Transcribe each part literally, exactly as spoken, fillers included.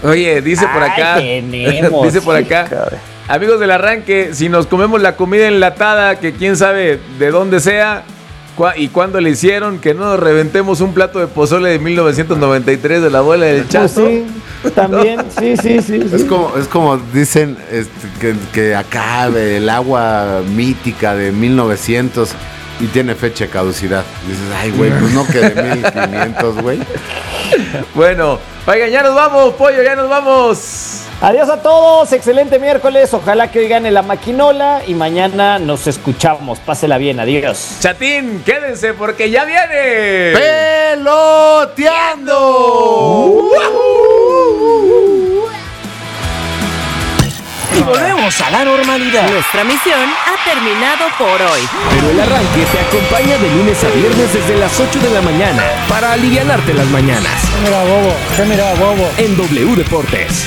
Oye, dice por acá, Ay, tenemos, dice por acá, chica. amigos del arranque, si nos comemos la comida enlatada, que quién sabe de dónde sea, cua- y cuándo le hicieron, que no nos reventemos un plato de pozole de mil novecientos noventa y tres de la abuela del Pues Chato. sí, también, sí, sí, sí. Es sí. como, es como dicen este, que, que acá el agua mítica de mil novecientos y tiene fecha de caducidad. Dices, ay, güey, pues no que de mil quinientos, güey. Bueno, oigan, ya nos vamos, pollo, ya nos vamos. Adiós a todos, excelente miércoles. Ojalá que hoy gane la maquinola y mañana nos escuchamos. Pásela bien, adiós. Chatín, quédense porque ya viene. ¡Peloteando! Y volvemos a la normalidad. Nuestra misión ha terminado por hoy. Pero el arranque te acompaña de lunes a viernes desde las ocho de la mañana para alivianarte las mañanas. Mira, bobo, ¿qué mira, bobo? En W Deportes.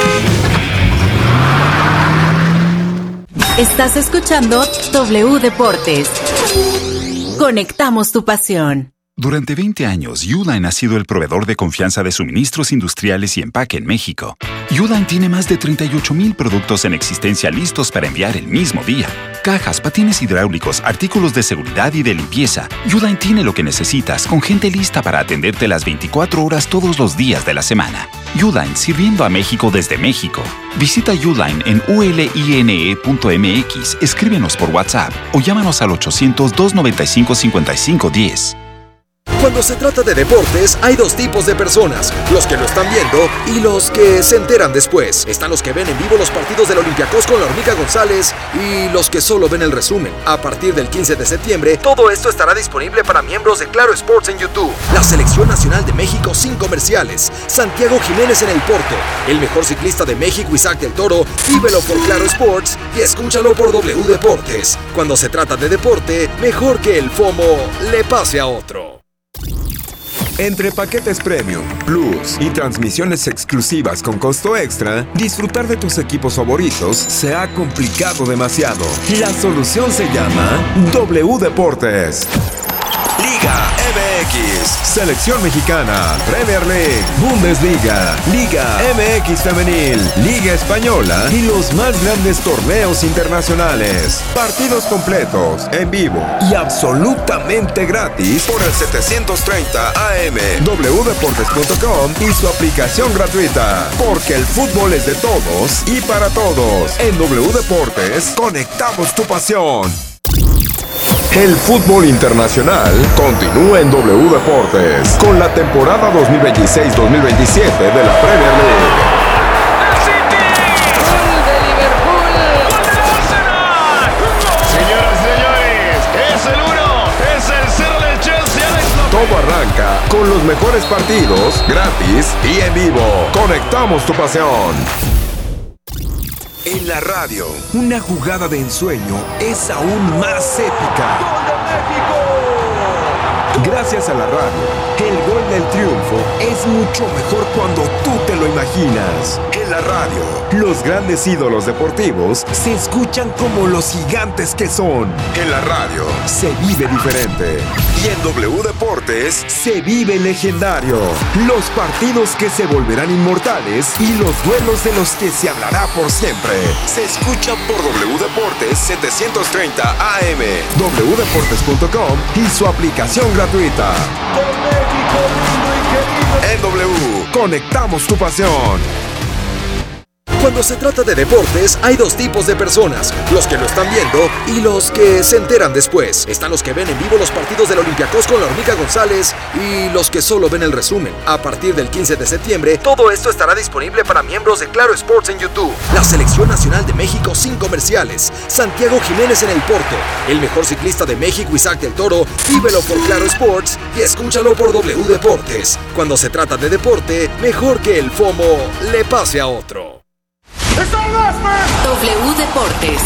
Estás escuchando W Deportes. Conectamos tu pasión. Durante veinte años, Uline ha sido el proveedor de confianza de suministros industriales y empaque en México. Uline tiene más de treinta y ocho mil productos en existencia listos para enviar el mismo día. Cajas, patines hidráulicos, artículos de seguridad y de limpieza. Uline tiene lo que necesitas, con gente lista para atenderte las veinticuatro horas todos los días de la semana. Uline, sirviendo a México desde México. Visita Uline en u l i n e punto m x, escríbenos por WhatsApp o llámanos al ochocientos, doscientos noventa y cinco, cincuenta y cinco diez. Cuando se trata de deportes, hay dos tipos de personas, los que lo están viendo y los que se enteran después. Están los que ven en vivo los partidos del Olympiacos con la Hormiga González y los que solo ven el resumen. A partir del quince de septiembre, todo esto estará disponible para miembros de Claro Sports en YouTube. La Selección Nacional de México sin comerciales. Santiago Jiménez en el Porto. El mejor ciclista de México, Isaac del Toro. Vívelo por Claro Sports y escúchalo por W Deportes. Cuando se trata de deporte, mejor que el FOMO le pase a otro. Entre paquetes Premium, Plus y transmisiones exclusivas con costo extra, disfrutar de tus equipos favoritos se ha complicado demasiado. La solución se llama W Deportes. Liga M X, Selección Mexicana, Premier League, Bundesliga, Liga M X Femenil, Liga Española y los más grandes torneos internacionales. Partidos completos, en vivo y absolutamente gratis por el setecientos treinta A M, w deportes punto com y su aplicación gratuita. Porque el fútbol es de todos y para todos. En W Deportes, conectamos tu pasión. El fútbol internacional continúa en W Deportes con la temporada dos mil veintiséis dos mil veintisiete de la Premier League. Señoras y señores, es el uno, es el cero del Chelsea. Alex López. Todo arranca con los mejores partidos, gratis y en vivo. Conectamos tu pasión. En la radio, una jugada de ensueño es aún más épica. Gracias a la radio, el gol del triunfo es mucho mejor cuando tú te lo imaginas. En la radio, los grandes ídolos deportivos se escuchan como los gigantes que son. En la radio, se vive diferente. Y en W Deportes, se vive legendario. Los partidos que se volverán inmortales y los duelos de los que se hablará por siempre. Se escucha por W Deportes setecientos treinta A M, w deportes punto com y su aplicación gratuita. En W, conectamos tu pasión. Cuando se trata de deportes, hay dos tipos de personas, los que lo están viendo y los que se enteran después. Están los que ven en vivo los partidos del Olympiacos con la Hormiga González y los que solo ven el resumen. A partir del quince de septiembre, todo esto estará disponible para miembros de Claro Sports en YouTube. La Selección Nacional de México sin comerciales. Santiago Jiménez en el Porto. El mejor ciclista de México, Isaac del Toro. Vívelo por Claro Sports y escúchalo por W Deportes. Cuando se trata de deporte, mejor que el FOMO le pase a otro. W Deportes.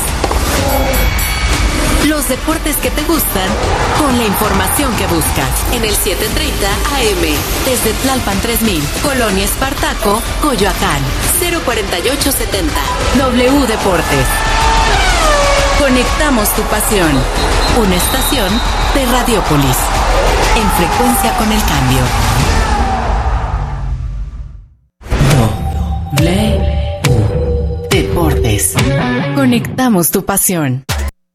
Los deportes que te gustan con la información que buscas. En el setecientos treinta A M. Desde Tlalpan tres mil. Colonia Espartaco, Coyoacán. cero cuarenta y ocho setenta. W Deportes. Conectamos tu pasión. Una estación de Radiopolis. En frecuencia con el cambio. Play Deportes. Conectamos tu pasión.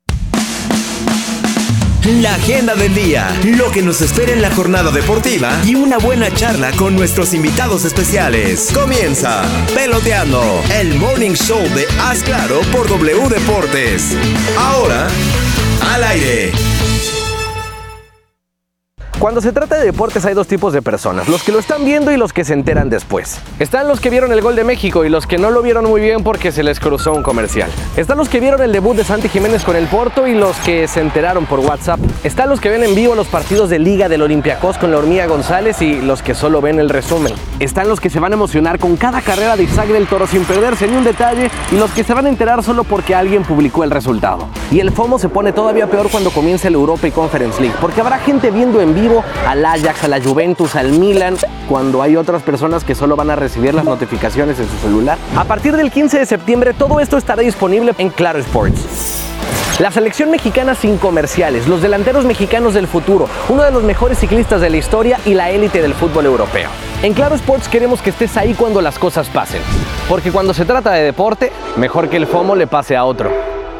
La agenda del día, lo que nos espera en la jornada deportiva y una buena charla con nuestros invitados especiales. Comienza Peloteando, el morning show de Haz Claro por W Deportes. Ahora, al aire. Cuando se trata de deportes hay dos tipos de personas, los que lo están viendo y los que se enteran después. Están los que vieron el gol de México y los que no lo vieron muy bien porque se les cruzó un comercial. Están los que vieron el debut de Santi Jiménez con el Porto y los que se enteraron por WhatsApp. Están los que ven en vivo los partidos de Liga del Olympiacos con la Hormiga González y los que solo ven el resumen. Están los que se van a emocionar con cada carrera de Isaac del Toro sin perderse ni un detalle y los que se van a enterar solo porque alguien publicó el resultado. Y el FOMO se pone todavía peor cuando comience la Europa y Conference League, porque habrá gente viendo en vivo al Ajax, a la Juventus, al Milan, cuando hay otras personas que solo van a recibir las notificaciones en su celular. A partir del quince de septiembre todo esto estará disponible en Claro Sports. La selección mexicana sin comerciales, los delanteros mexicanos del futuro, uno de los mejores ciclistas de la historia y la élite del fútbol europeo. En Claro Sports queremos que estés ahí cuando las cosas pasen, porque cuando se trata de deporte, mejor que el FOMO le pase a otro.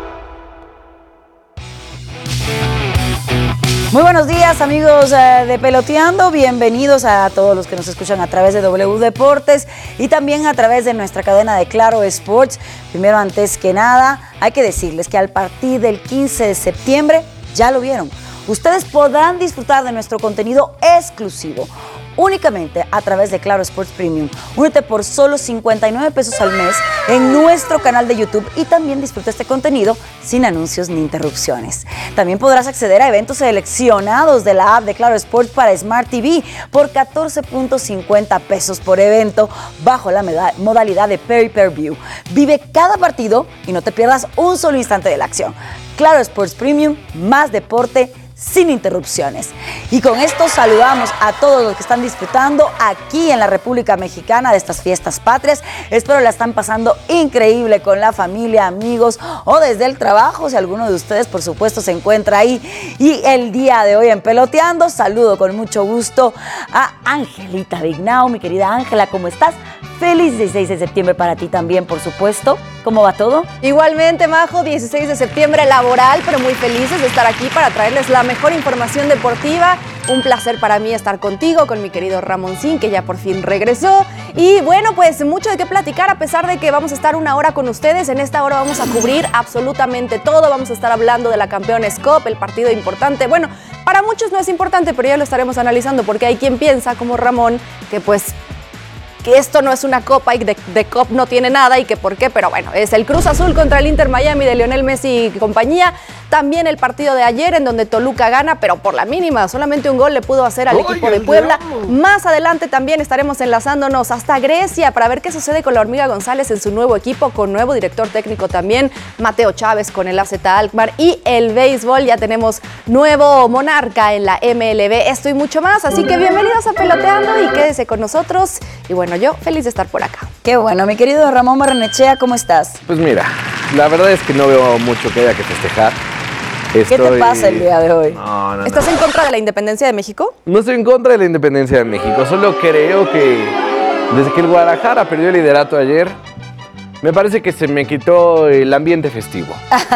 Muy buenos días, amigos eh, de Peloteando. Bienvenidos a todos los que nos escuchan a través de W Deportes y también a través de nuestra cadena de Claro Sports. Primero, antes que nada, hay que decirles que al partir del quince de septiembre, ya lo vieron, ustedes podrán disfrutar de nuestro contenido exclusivo únicamente a través de Claro Sports Premium. Únete por solo cincuenta y nueve pesos al mes en nuestro canal de YouTube y también disfruta este contenido sin anuncios ni interrupciones. También podrás acceder a eventos seleccionados de la app de Claro Sports para Smart T V por catorce punto cincuenta pesos por evento bajo la modalidad de Pay-Per-View. Vive cada partido y no te pierdas un solo instante de la acción. Claro Sports Premium, más deporte sin interrupciones. Y con esto saludamos a todos los que están disfrutando aquí en la República Mexicana de estas fiestas patrias. Espero la están pasando increíble con la familia, amigos o desde el trabajo, si alguno de ustedes por supuesto se encuentra ahí. Y el día de hoy en Peloteando saludo con mucho gusto a Angelita Vignao. Mi querida Ángela, ¿cómo estás? Feliz dieciséis de septiembre para ti también, por supuesto. ¿Cómo va todo? Igualmente, Majo, dieciséis de septiembre laboral, pero muy felices de estar aquí para traerles la mejor información deportiva. Un placer para mí estar contigo, con mi querido Ramoncín, que ya por fin regresó. Y bueno, pues mucho de qué platicar, a pesar de que vamos a estar una hora con ustedes. En esta hora vamos a cubrir absolutamente todo. Vamos a estar hablando de la Campeones Cup, el partido importante. Bueno, para muchos no es importante, pero ya lo estaremos analizando, porque hay quien piensa, como Ramón, que pues que esto no es una copa y de, de Cup no tiene nada y que por qué, pero bueno, es el Cruz Azul contra el Inter Miami de Lionel Messi y compañía. También el partido de ayer en donde Toluca gana, pero por la mínima, solamente un gol le pudo hacer al Oye, equipo de Puebla. Dios. Más adelante también estaremos enlazándonos hasta Grecia para ver qué sucede con la Hormiga González en su nuevo equipo, con nuevo director técnico también, Mateo Chávez con el A Z Alkmaar, y el béisbol, ya tenemos nuevo monarca en la M L B, esto y mucho más, así que bienvenidos a Peloteando y quédese con nosotros. Y bueno, yo feliz de estar por acá. Qué bueno, mi querido Ramón Barrenechea, ¿cómo estás? Pues mira, la verdad es que no veo mucho que haya que festejar. Estoy... ¿Qué te pasa el día de hoy? No, no, ¿Estás no. en contra de la independencia de México? No estoy en contra de la independencia de México, solo creo que desde que el Guadalajara perdió el liderato ayer, me parece que se me quitó el ambiente festivo.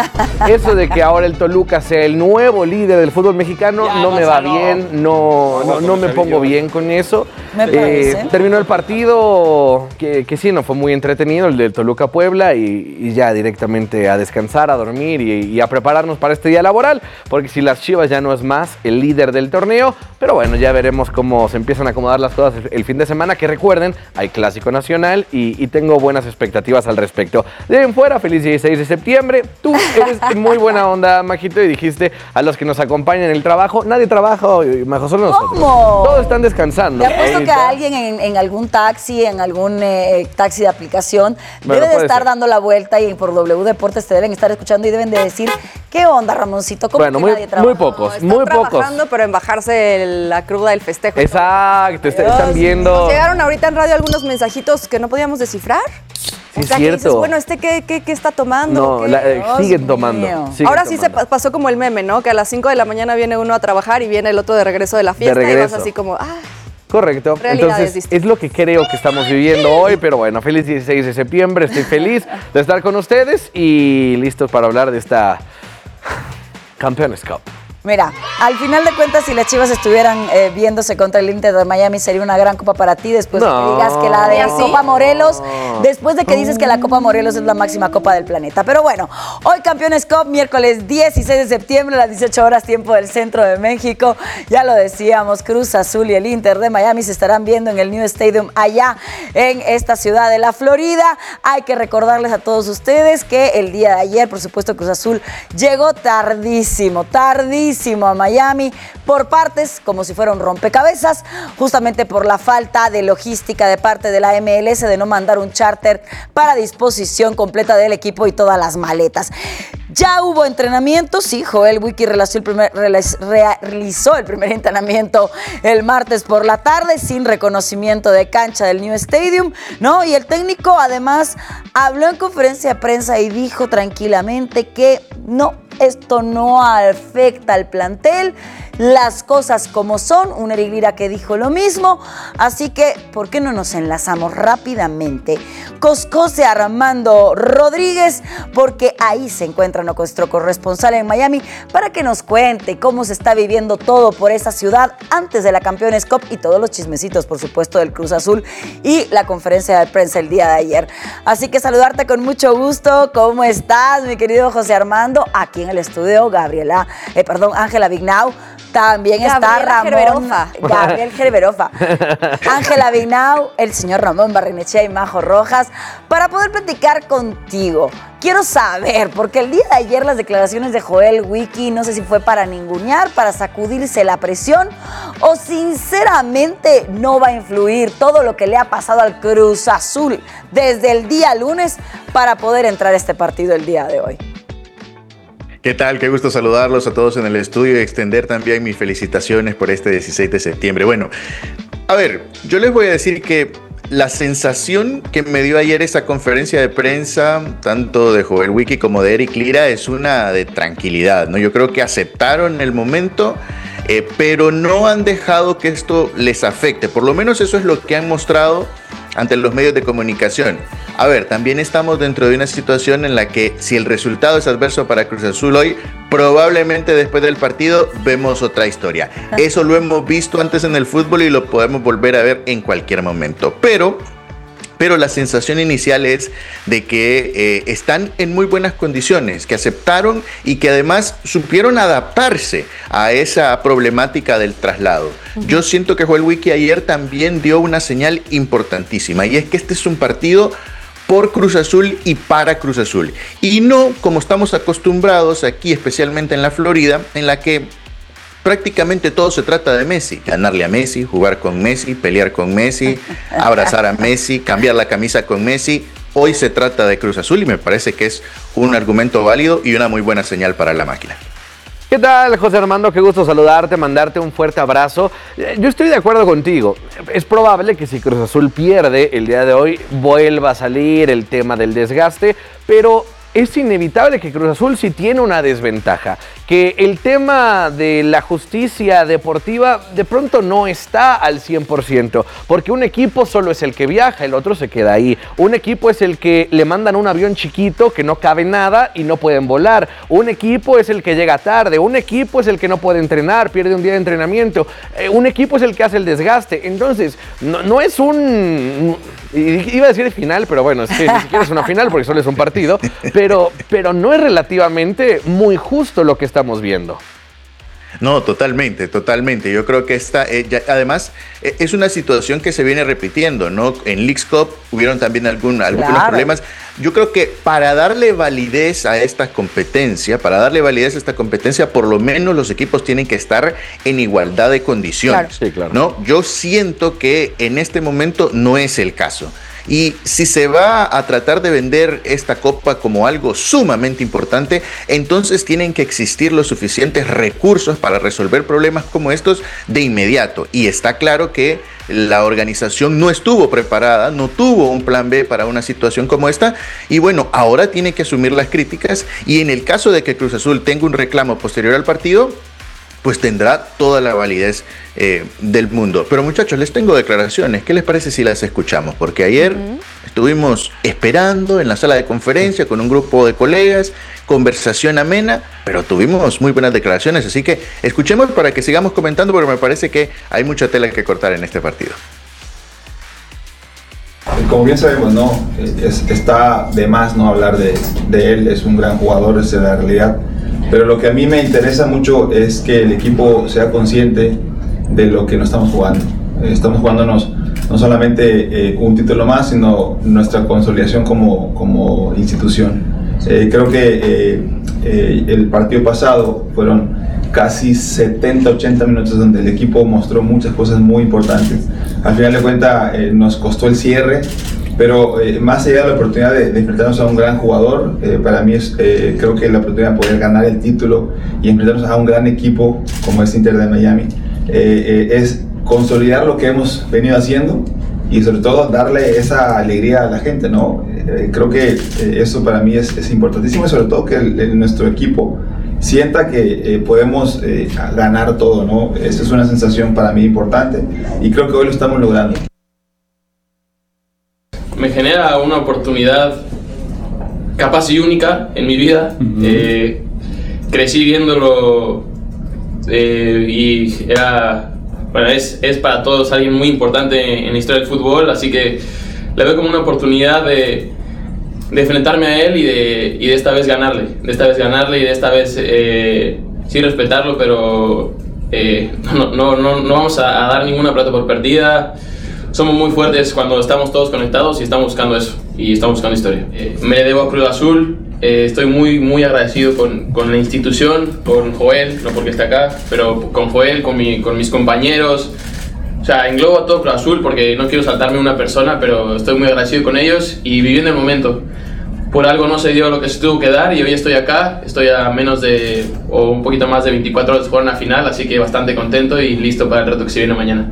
Eso de que ahora el Toluca sea el nuevo líder del fútbol mexicano ya, no me va bien, no, no, no me pongo bien con eso. Me parece. Eh, terminó el partido, que, que sí, no fue muy entretenido, el del Toluca-Puebla, y, y ya directamente a descansar, a dormir y, y a prepararnos para este día laboral, porque si las Chivas ya no es más el líder del torneo, pero bueno, ya veremos cómo se empiezan a acomodar las cosas el, el fin de semana, que recuerden, hay Clásico Nacional y, y tengo buenas expectativas al respecto. De ahí en fuera, feliz dieciséis de septiembre. Tú eres muy buena onda, Majito, y dijiste a los que nos acompañan en el trabajo, nadie trabaja hoy, Majo, solo nosotros. ¿Cómo? Todos están descansando. Te apuesto que alguien en, en algún taxi, en algún eh, taxi de aplicación, bueno, debe de estar ser. dando la vuelta y por W Deportes te deben estar escuchando y deben de decir, ¿qué onda, Ramoncito? ¿Cómo bueno, que muy, nadie trabaja? muy pocos, no, muy trabajando, pocos. pero en bajarse la cruda del festejo. Exacto, está, están viendo. Nos llegaron ahorita en radio algunos mensajitos que no podíamos descifrar. Sí, o sea, es cierto. Que dices, bueno, ¿este qué, qué, qué está tomando? No, la, eh, siguen tomando. Siguen Ahora tomando. sí se pasó como el meme, ¿no? Que a las cinco de la mañana viene uno a trabajar y viene el otro de regreso de la fiesta. De regreso. Y vas así como, ah. Correcto. Entonces, distintas. Es lo que creo que estamos viviendo hoy, pero bueno, feliz dieciséis de septiembre, estoy feliz de estar con ustedes y listos para hablar de esta Campeones Cup. Mira, al final de cuentas, si las Chivas estuvieran eh, viéndose contra el Inter de Miami, sería una gran copa para ti después no, de que digas que la de ¿sí? Copa Morelos, después de que dices que la Copa Morelos es la máxima copa del planeta. Pero bueno, hoy Campeones Cup, miércoles dieciséis de septiembre, a las dieciocho horas, tiempo del centro de México. Ya lo decíamos, Cruz Azul y el Inter de Miami se estarán viendo en el New Stadium allá en esta ciudad de la Florida. Hay que recordarles a todos ustedes que el día de ayer, por supuesto, Cruz Azul llegó tardísimo, tardísimo a Miami por partes, como si fuera un rompecabezas, justamente por la falta de logística de parte de la M L S de no mandar un charter para disposición completa del equipo y todas las maletas. Ya hubo entrenamiento, sí, Joel Wiki realizó el, primer, realizó el primer entrenamiento el martes por la tarde sin reconocimiento de cancha del New Stadium, ¿no? Y el técnico además habló en conferencia de prensa y dijo tranquilamente que no, esto no afecta al plantel, las cosas como son, un Eric Lira que dijo lo mismo, así que, ¿por qué no nos enlazamos rápidamente? Coscose Armando Rodríguez, porque ahí se encuentra nuestro corresponsal en Miami, para que nos cuente cómo se está viviendo todo por esa ciudad antes de la Campeones Cup y todos los chismecitos, por supuesto, del Cruz Azul y la conferencia de prensa el día de ayer. Así que saludarte con mucho gusto. ¿Cómo estás, mi querido José Armando? Aquí en el estudio, Gabriela, eh, perdón, Ángela Vignau. También Gabriela está Ramón Gerberofa. Gabriel Gerberofa, Ángela Vignau, el señor Ramón Barrenechea y Majo Rojas, para poder platicar contigo. Quiero saber, porque el día de ayer las declaraciones de Joel Wiki, no sé si fue para ningunear, para sacudirse la presión, o sinceramente no va a influir todo lo que le ha pasado al Cruz Azul desde el día lunes para poder entrar a este partido el día de hoy. ¿Qué tal? Qué gusto saludarlos a todos en el estudio y extender también mis felicitaciones por este dieciséis de septiembre. Bueno, a ver, yo les voy a decir que la sensación que me dio ayer esa conferencia de prensa, tanto de Joel Wiki como de Eric Lira, es una de tranquilidad, ¿no? Yo creo que aceptaron el momento, eh, pero no han dejado que esto les afecte. Por lo menos eso es lo que han mostrado ante los medios de comunicación. A ver, también estamos dentro de una situación en la que si el resultado es adverso para Cruz Azul hoy, probablemente después del partido vemos otra historia. Eso lo hemos visto antes en el fútbol y lo podemos volver a ver en cualquier momento. Pero... Pero la sensación inicial es de que eh, están en muy buenas condiciones, que aceptaron y que además supieron adaptarse a esa problemática del traslado. Uh-huh. Yo siento que Joel Wiki ayer también dio una señal importantísima, y es que este es un partido por Cruz Azul y para Cruz Azul. Y no como estamos acostumbrados aquí, especialmente en la Florida, en la que prácticamente todo se trata de Messi. Ganarle a Messi, jugar con Messi, pelear con Messi, abrazar a Messi, cambiar la camisa con Messi. Hoy se trata de Cruz Azul y me parece que es un argumento válido y una muy buena señal para la máquina. ¿Qué tal, José Armando? Qué gusto saludarte, mandarte un fuerte abrazo. Yo estoy de acuerdo contigo. Es probable que si Cruz Azul pierde el día de hoy, vuelva a salir el tema del desgaste, pero es inevitable que Cruz Azul sí tiene una desventaja, que el tema de la justicia deportiva de pronto no está al cien por ciento, porque un equipo solo es el que viaja, el otro se queda ahí. Un equipo es el que le mandan un avión chiquito que no cabe nada y no pueden volar. Un equipo es el que llega tarde, un equipo es el que no puede entrenar, pierde un día de entrenamiento. Eh, un equipo es el que hace el desgaste. Entonces, no, no es un... Iba a decir final, pero bueno, es que ni siquiera es una final porque solo es un partido, pero, pero no es relativamente muy justo lo que estamos viendo. No, totalmente, totalmente. Yo creo que esta, eh, ya, además, eh, es una situación que se viene repitiendo, ¿no? En Leagues Cup hubieron también algún, algunos claro. problemas. Yo creo que para darle validez a esta competencia, para darle validez a esta competencia, por lo menos los equipos tienen que estar en igualdad de condiciones, claro. Sí, claro. ¿no? Yo siento que en este momento no es el caso. Y si se va a tratar de vender esta copa como algo sumamente importante, entonces tienen que existir los suficientes recursos para resolver problemas como estos de inmediato. Y está claro que la organización no estuvo preparada, no tuvo un plan B para una situación como esta. Y bueno, ahora tiene que asumir las críticas. Y en el caso de que Cruz Azul tenga un reclamo posterior al partido, pues tendrá toda la validez eh, del mundo. Pero muchachos, les tengo declaraciones. ¿Qué les parece si las escuchamos? Porque ayer uh-huh. estuvimos esperando en la sala de conferencia con un grupo de colegas, conversación amena, pero tuvimos muy buenas declaraciones. Así que escuchemos para que sigamos comentando, porque me parece que hay mucha tela que cortar en este partido. Como bien sabemos, ¿no? Es, está de más no hablar de, de él, es un gran jugador, esa es la realidad. Pero lo que a mí me interesa mucho es que el equipo sea consciente de lo que no estamos jugando. Estamos jugándonos no solamente eh, un título más, sino nuestra consolidación como, como institución. Eh, creo que eh, eh, el partido pasado fueron casi setenta, ochenta minutos donde el equipo mostró muchas cosas muy importantes. Al final de cuentas eh, nos costó el cierre, pero eh, más allá de la oportunidad de, de enfrentarnos a un gran jugador, eh, para mí es, eh, creo que la oportunidad de poder ganar el título y enfrentarnos a un gran equipo como es Inter de Miami, eh, eh, es consolidar lo que hemos venido haciendo y sobre todo darle esa alegría a la gente, ¿no? Eh, creo que eh, eso para mí es, es importantísimo y sobre todo que el, el, nuestro equipo sienta que eh, podemos eh, ganar todo, ¿no? Esa es una sensación para mí importante y creo que hoy lo estamos logrando. Me genera una oportunidad capaz y única en mi vida. Uh-huh. eh, crecí viéndolo eh, y era, bueno, es, es para todos alguien muy importante en la historia del fútbol, así que le veo como una oportunidad de, de enfrentarme a él y de, y de esta vez ganarle, de esta vez ganarle y de esta vez eh, sí respetarlo, pero eh, no, no, no, no vamos a, a dar ninguna plata por perdida. Somos muy fuertes cuando estamos todos conectados y estamos buscando eso, y estamos buscando historia. Eh, me le debo a Cruz Azul, eh, estoy muy, muy agradecido con, con la institución, con Joel, no porque esté acá, pero con Joel, con, mi, con mis compañeros. O sea, englobo a todo Cruz Azul porque no quiero saltarme una persona, pero estoy muy agradecido con ellos y viviendo el momento. Por algo no se dio lo que se tuvo que dar y hoy estoy acá, estoy a menos de, o un poquito más de veinticuatro horas de jugar una final, así que bastante contento y listo para el reto que se viene mañana.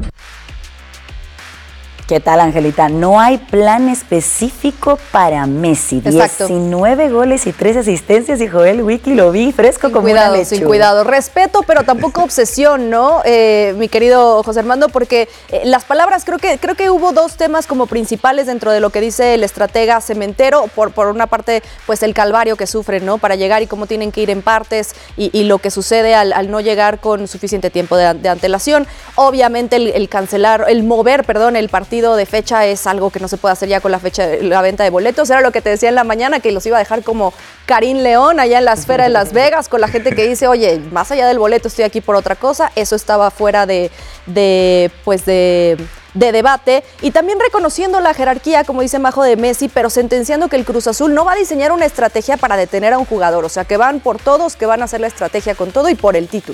¿Qué tal, Angelita? No hay plan específico para Messi. Exacto. diecinueve goles y tres asistencias y Joel Wickley lo vi fresco sin como cuidado, una lechuga. Sin cuidado, respeto, pero tampoco obsesión, ¿no? Eh, mi querido José Armando, porque eh, las palabras, creo que, creo que hubo dos temas como principales dentro de lo que dice el estratega Cementero. Por, por una parte, pues el calvario que sufren, ¿no? Para llegar y cómo tienen que ir en partes y, y lo que sucede al, al no llegar con suficiente tiempo de, de antelación. Obviamente el, el cancelar, el mover, perdón, el partido de fecha es algo que no se puede hacer ya con la fecha de la venta de boletos. Era lo que te decía en la mañana, que los iba a dejar como Karim León allá en la esfera de Las Vegas, con la gente que dice, oye, más allá del boleto estoy aquí por otra cosa. Eso estaba fuera de, de pues de, de debate. Y también reconociendo la jerarquía, como dice Majo, de Messi, pero sentenciando que el Cruz Azul no va a diseñar una estrategia para detener a un jugador. O sea, que van por todos, que van a hacer la estrategia con todo y por el título.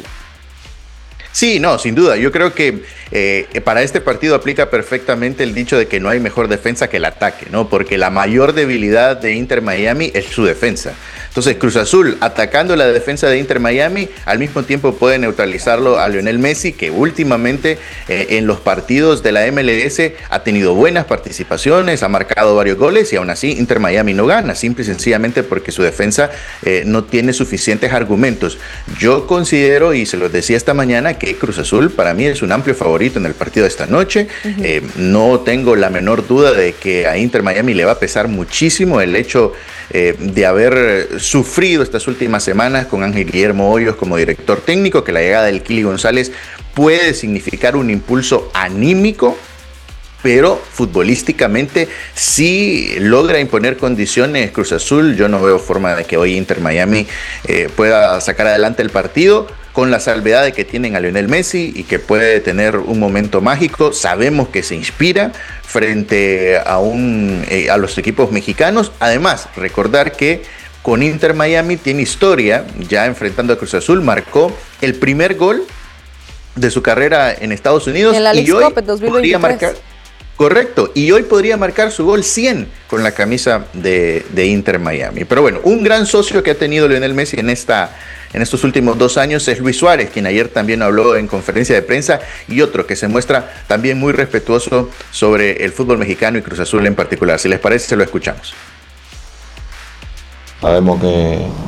Sí, no, sin duda. Yo creo que eh, para este partido aplica perfectamente el dicho de que no hay mejor defensa que el ataque, ¿no? Porque la mayor debilidad de Inter Miami es su defensa. Entonces, Cruz Azul atacando la defensa de Inter Miami, al mismo tiempo puede neutralizarlo a Lionel Messi, que últimamente eh, en los partidos de la M L S ha tenido buenas participaciones, ha marcado varios goles y aún así Inter Miami no gana, simple y sencillamente porque su defensa eh, no tiene suficientes argumentos. Yo considero, y se los decía esta mañana, que Cruz Azul para mí es un amplio favorito en el partido de esta noche. Uh-huh. Eh, no tengo la menor duda de que a Inter Miami le va a pesar muchísimo el hecho eh, de haber sufrido estas últimas semanas con Ángel Guillermo Hoyos como director técnico, que la llegada del Kili González puede significar un impulso anímico, pero futbolísticamente sí logra imponer condiciones Cruz Azul. Yo no veo forma de que hoy Inter Miami eh, pueda sacar adelante el partido, con la salvedad de que tienen a Lionel Messi y que puede tener un momento mágico. Sabemos que se inspira frente a, un, eh, a los equipos mexicanos. Además, recordar que con Inter Miami tiene historia, ya enfrentando a Cruz Azul, marcó el primer gol de su carrera en Estados Unidos. En la y hoy dos mil veintitrés. podría marcar, correcto, y hoy podría marcar su gol cien con la camisa de, de Inter Miami. Pero bueno, un gran socio que ha tenido Lionel Messi en esta en estos últimos dos años es Luis Suárez, quien ayer también habló en conferencia de prensa, y otro que se muestra también muy respetuoso sobre el fútbol mexicano y Cruz Azul en particular. Si les parece, se lo escuchamos. Sabemos que,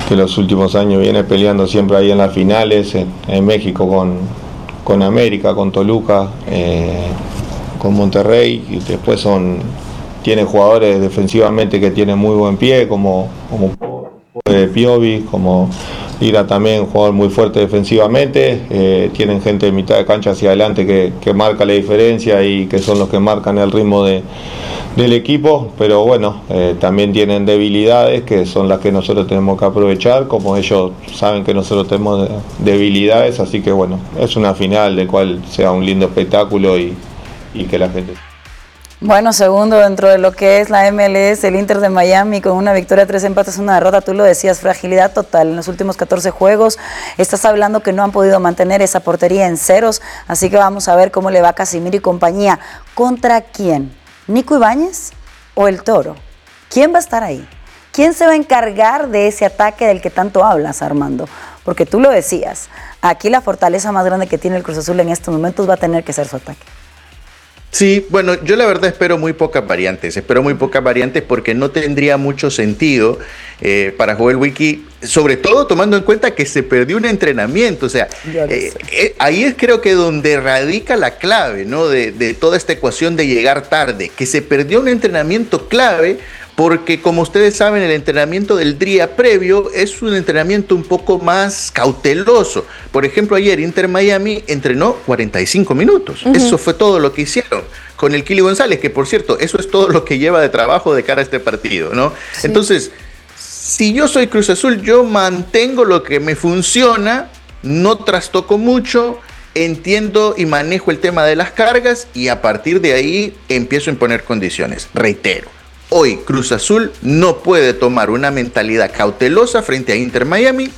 que los últimos años viene peleando siempre ahí en las finales, en, en México con, con América, con Toluca, eh, con Monterrey, y después son tiene jugadores defensivamente que tienen muy buen pie, como, como eh, Piovi, como Lira también, un jugador muy fuerte defensivamente, eh, tienen gente de mitad de cancha hacia adelante que, que marca la diferencia y que son los que marcan el ritmo de, del equipo, pero bueno, eh, también tienen debilidades que son las que nosotros tenemos que aprovechar, como ellos saben que nosotros tenemos debilidades, así que bueno, es una final del cual sea un lindo espectáculo y, y que la gente... Bueno, segundo dentro de lo que es la M L S, el Inter de Miami con una victoria, tres empates, una derrota. Tú lo decías, fragilidad total en los últimos catorce juegos. Estás hablando que no han podido mantener esa portería en ceros, así que vamos a ver cómo le va a Casimiro y compañía. ¿Contra quién? ¿Nico Ibáñez o el Toro? ¿Quién va a estar ahí? ¿Quién se va a encargar de ese ataque del que tanto hablas, Armando? Porque tú lo decías, aquí la fortaleza más grande que tiene el Cruz Azul en estos momentos va a tener que ser su ataque. Sí, bueno, yo la verdad espero muy pocas variantes, espero muy pocas variantes porque no tendría mucho sentido eh, para Joel Wiki, sobre todo tomando en cuenta que se perdió un entrenamiento, o sea, eh, eh, ahí es creo que donde radica la clave, ¿no? De, de toda esta ecuación de llegar tarde, que se perdió un entrenamiento clave. Porque como ustedes saben, el entrenamiento del día previo es un entrenamiento un poco más cauteloso. Por ejemplo, ayer Inter Miami entrenó cuarenta y cinco minutos. Uh-huh. Eso fue todo lo que hicieron con el Kili González, que por cierto, eso es todo lo que lleva de trabajo de cara a este partido, ¿no? Sí. Entonces, si yo soy Cruz Azul, yo mantengo lo que me funciona, no trastoco mucho, entiendo y manejo el tema de las cargas y a partir de ahí empiezo a imponer condiciones. Reitero. Hoy Cruz Azul no puede tomar una mentalidad cautelosa frente a Inter Miami,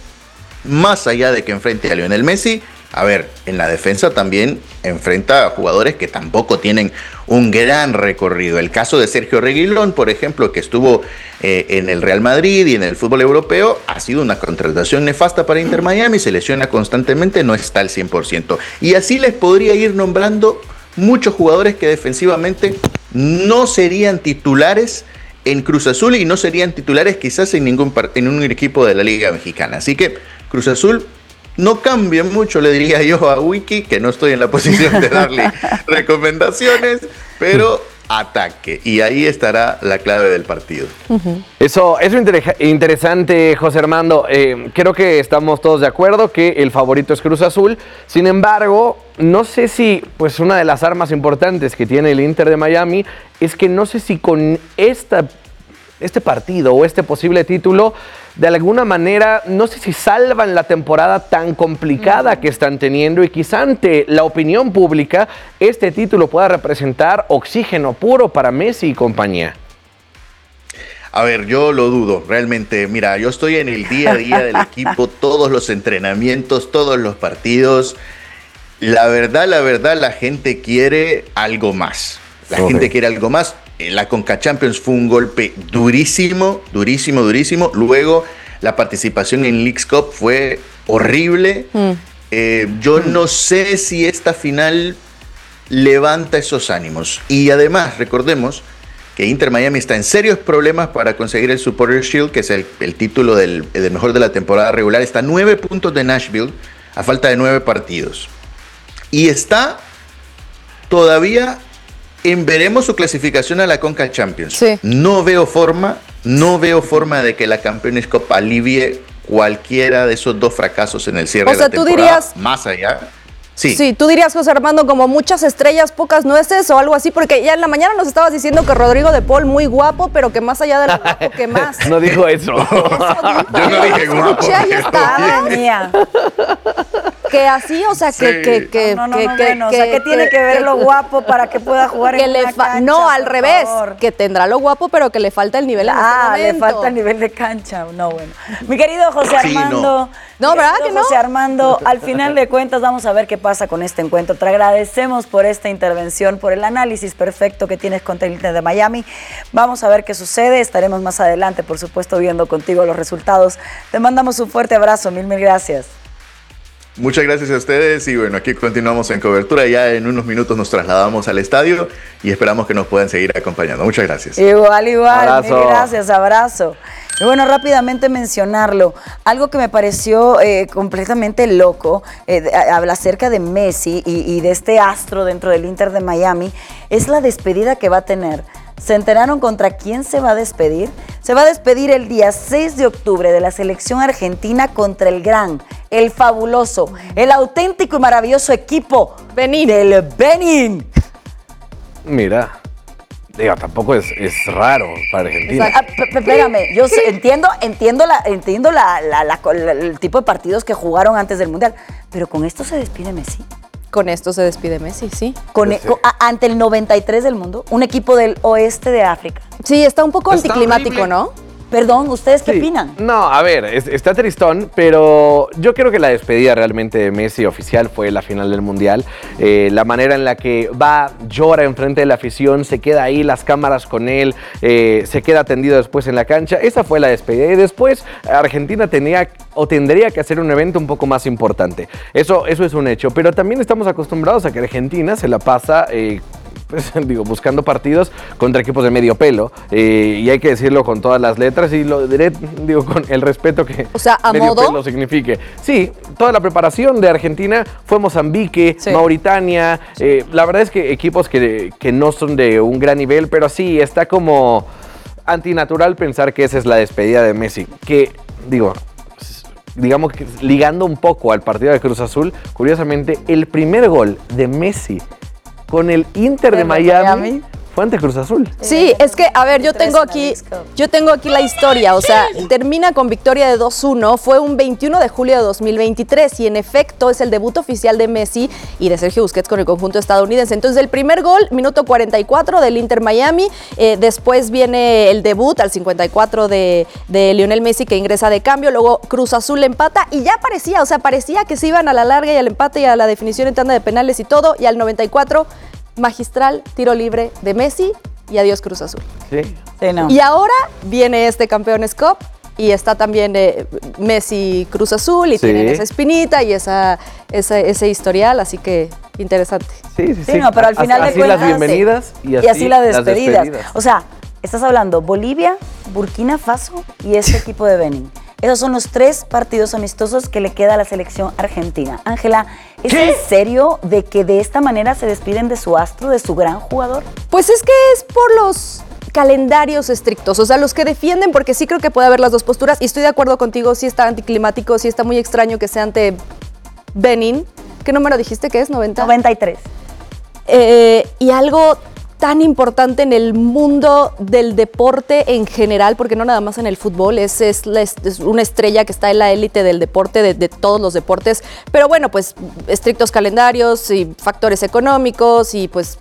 más allá de que enfrente a Lionel Messi. A ver, en la defensa también enfrenta a jugadores que tampoco tienen un gran recorrido. El caso de Sergio Reguilón, por ejemplo, que estuvo eh, en el Real Madrid y en el fútbol europeo, ha sido una contratación nefasta para Inter Miami, se lesiona constantemente, no está al cien por ciento. Y así les podría ir nombrando muchos jugadores que defensivamente no serían titulares en Cruz Azul y no serían titulares quizás en ningún en un equipo de la Liga Mexicana. Así que Cruz Azul no cambia mucho, le diría yo a Wiki, que no estoy en la posición de darle recomendaciones, pero ataque. Y ahí estará la clave del partido. Uh-huh. Eso es inter- interesante, José Armando. Eh, creo que estamos todos de acuerdo que el favorito es Cruz Azul. Sin embargo, no sé si, pues una de las armas importantes que tiene el Inter de Miami es que no sé si con esta, este partido o este posible título, de alguna manera, no sé si salvan la temporada tan complicada que están teniendo y quizá ante la opinión pública este título pueda representar oxígeno puro para Messi y compañía. A ver, yo lo dudo, realmente. Mira, yo estoy en el día a día del equipo, todos los entrenamientos, todos los partidos. La verdad, la verdad, la gente quiere algo más. La okay. gente quiere algo más. La Conca Champions fue un golpe durísimo, durísimo, durísimo. Luego la participación en Leagues Cup fue horrible. Mm. Eh, yo mm. no sé si esta final levanta esos ánimos. Y además, recordemos que Inter Miami está en serios problemas para conseguir el Supporters Shield, que es el, el título del, del mejor de la temporada regular. Está a nueve puntos de Nashville, a falta de nueve partidos. Y está todavía en veremos su clasificación a la Conca Champions. Sí. No veo forma, no veo forma de que la Campeones Cup alivie cualquiera de esos dos fracasos en el cierre o sea, de la temporada. ¿Tú dirías, más allá? Sí. Sí, tú dirías, José Armando, como muchas estrellas, pocas nueces o algo así, porque ya en la mañana nos estabas diciendo que Rodrigo de Paul muy guapo, pero que más allá de lo guapo, ¿qué más? No dijo eso. eso Yo no dije guapo. Ahí está. Mía. Que así, o sea, que... Sí. que, que no, no, que, no, que, bueno, que, o sea, ¿qué que, tiene que ver que, lo guapo para que pueda jugar que en le una fa- cancha? No, al revés, favor. que tendrá lo guapo, pero que le falta el nivel en ah, este momento. le falta el nivel de cancha. No, bueno. Mi querido José Armando... Sí, no. No, ¿verdad que no? José Armando, al final de cuentas vamos a ver qué pasa con este encuentro. Te agradecemos por esta intervención, por el análisis perfecto que tienes contra el Inter de Miami. Vamos a ver qué sucede. Estaremos más adelante, por supuesto, viendo contigo los resultados. Te mandamos un fuerte abrazo. Mil, mil gracias. Muchas gracias a ustedes y bueno, aquí continuamos en cobertura. Ya en unos minutos nos trasladamos al estadio y esperamos que nos puedan seguir acompañando. Muchas gracias. Igual, igual. Abrazo. Mil gracias. Abrazo. Pero bueno, rápidamente mencionarlo. Algo que me pareció eh, completamente loco, eh, de, habla acerca de Messi y, y de este astro dentro del Inter de Miami, es la despedida que va a tener. ¿Se enteraron contra quién se va a despedir? Se va a despedir el día seis de octubre de la selección argentina contra el gran, el fabuloso, el auténtico y maravilloso equipo Benin. del Benin. Mira, digo, tampoco es, es raro para Argentina. Ah, p- p- espérame, yo sé, entiendo, entiendo, la, entiendo la, la, la, la, el tipo de partidos que jugaron antes del Mundial, pero con esto se despide Messi. Con esto se despide Messi, sí. Con, sí. con, a, ante el noventa y tres del mundo, un equipo del oeste de África. Sí, está un poco está anticlimático, horrible. ¿No? Perdón, ¿ustedes qué sí. opinan? No, a ver, es, está tristón, pero yo creo que la despedida realmente de Messi oficial fue la final del Mundial. Eh, la manera en la que va, llora enfrente de la afición, se queda ahí, las cámaras con él, eh, se queda tendido después en la cancha. Esa fue la despedida. Y después Argentina tenía o tendría que hacer un evento un poco más importante. Eso, eso es un hecho. Pero también estamos acostumbrados a que Argentina se la pasa... Eh, Pues, digo, buscando partidos contra equipos de medio pelo, eh, y hay que decirlo con todas las letras y lo diré, digo, con el respeto que o sea, ¿a medio modo? pelo signifique. Sí, toda la preparación de Argentina fue Mozambique, sí. Mauritania, eh, la verdad es que equipos que, que no son de un gran nivel, pero sí, está como antinatural pensar que esa es la despedida de Messi, que, digo... digamos que ligando un poco al partido de Cruz Azul, curiosamente, el primer gol de Messi con el Inter de Miami, Miami fue ante Cruz Azul. Sí, es que, a ver, yo tengo aquí, yo tengo aquí la historia, o sea, termina con victoria de dos uno, fue un veintiuno de julio de dos mil veintitrés y en efecto es el debut oficial de Messi y de Sergio Busquets con el conjunto estadounidense. Entonces el primer gol, minuto cuarenta y cuatro del Inter Miami, eh, después viene el debut al cincuenta y cuatro de, de Lionel Messi que ingresa de cambio, luego Cruz Azul empata y ya parecía, o sea, parecía que se iban a la larga y al empate y a la definición en tanda de penales y todo, y al noventa y cuatro... magistral tiro libre de Messi y adiós Cruz Azul. Sí. Sí, no. Y ahora viene este Campeones Cup y está también eh, Messi Cruz Azul y sí. tienen esa espinita y esa, esa, ese historial, así que interesante. Sí, sí, sí. sí no, pero al final así, de cuentas... Así las bienvenidas y así, y así las despedidas. las despedidas. O sea, estás hablando Bolivia, Burkina Faso y este equipo de Benin. Esos son los tres partidos amistosos que le queda a la selección argentina. Ángela, ¿es ¿Qué? en serio de que de esta manera se despiden de su astro, de su gran jugador? Pues es que es por los calendarios estrictos, o sea, los que defienden, porque sí creo que puede haber las dos posturas, y estoy de acuerdo contigo, sí está anticlimático, sí está muy extraño que sea ante Benin. ¿Qué número dijiste que es? ¿noventa? noventa y tres. Eh, y algo tan importante en el mundo del deporte en general, porque no nada más en el fútbol, es, es, la, es una estrella que está en la élite del deporte, de, de todos los deportes, pero bueno, pues estrictos calendarios y factores económicos y pues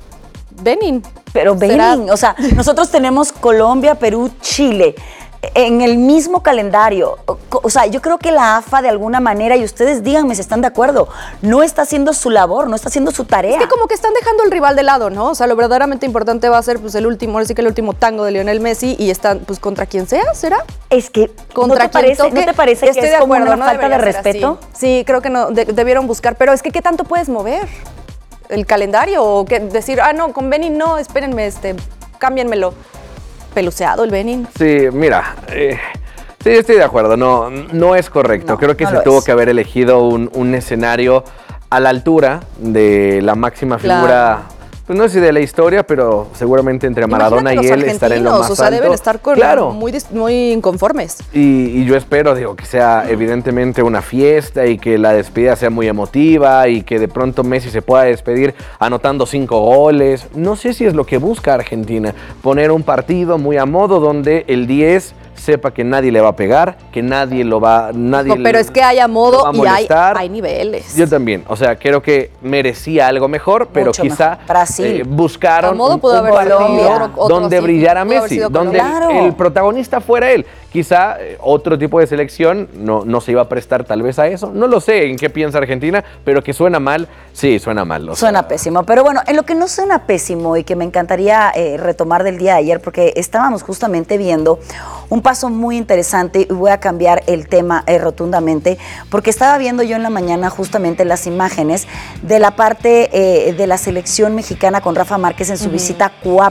Benin. Pero Benin, o sea, nosotros tenemos Colombia, Perú, Chile, en el mismo calendario. O sea, yo creo que la A F A de alguna manera, y ustedes díganme si están de acuerdo, no está haciendo su labor, no está haciendo su tarea. Es que como que están dejando el rival de lado, ¿no? O sea, lo verdaderamente importante va a ser pues el último, ahora sí que el último tango de Lionel Messi y están pues contra quien sea, ¿será? Es que contra ¿no te parece, toque, ¿no te parece estoy que es de como acuerdo, una no falta de respeto? Sí, creo que no, de, debieron buscar, pero es que ¿qué tanto puedes mover? ¿El calendario? O que decir, ah, no, con Benin no, espérenme, este, cámbienmelo. Peluceado el Benin. Sí, mira, eh, sí, estoy de acuerdo, no, no es correcto. No, Creo que no se lo tuvo es. que haber elegido un, un escenario a la altura de la máxima figura, Claro. pues no sé si de la historia, pero seguramente entre Maradona Imagínate y los él estar en lo más argentinos, o sea, alto. deben estar con Claro. muy, dis- muy inconformes. Y, y yo espero, digo, que sea evidentemente una fiesta y que la despedida sea muy emotiva y que de pronto Messi se pueda despedir anotando cinco goles. No sé si es lo que busca Argentina, poner un partido muy a modo donde el diez sepa que nadie le va a pegar, que nadie lo va, nadie No, pero le- es que haya lo va modo a y hay, molestar. hay niveles. Yo también, o sea, creo que merecía algo mejor, pero Mucho quizá mejor. Brasil. eh, buscaron A modo un, pudo un haber partido sido otro- otro donde así, brillara pudo haber Messi, sido donde Colombia. el, Claro. el protagonista fuera él. Quizá eh, otro tipo de selección no, no se iba a prestar tal vez a eso. No lo sé en qué piensa Argentina, pero que suena mal, sí, suena mal. o Suena sea, pésimo, pero bueno, en lo que no suena pésimo y que me encantaría eh, retomar del día de ayer, porque estábamos justamente viendo un paso muy interesante y voy a cambiar el tema eh, rotundamente, porque estaba viendo yo en la mañana justamente las imágenes de la parte eh, de la selección mexicana con Rafa Márquez en su Ujú. visita a Cuapa.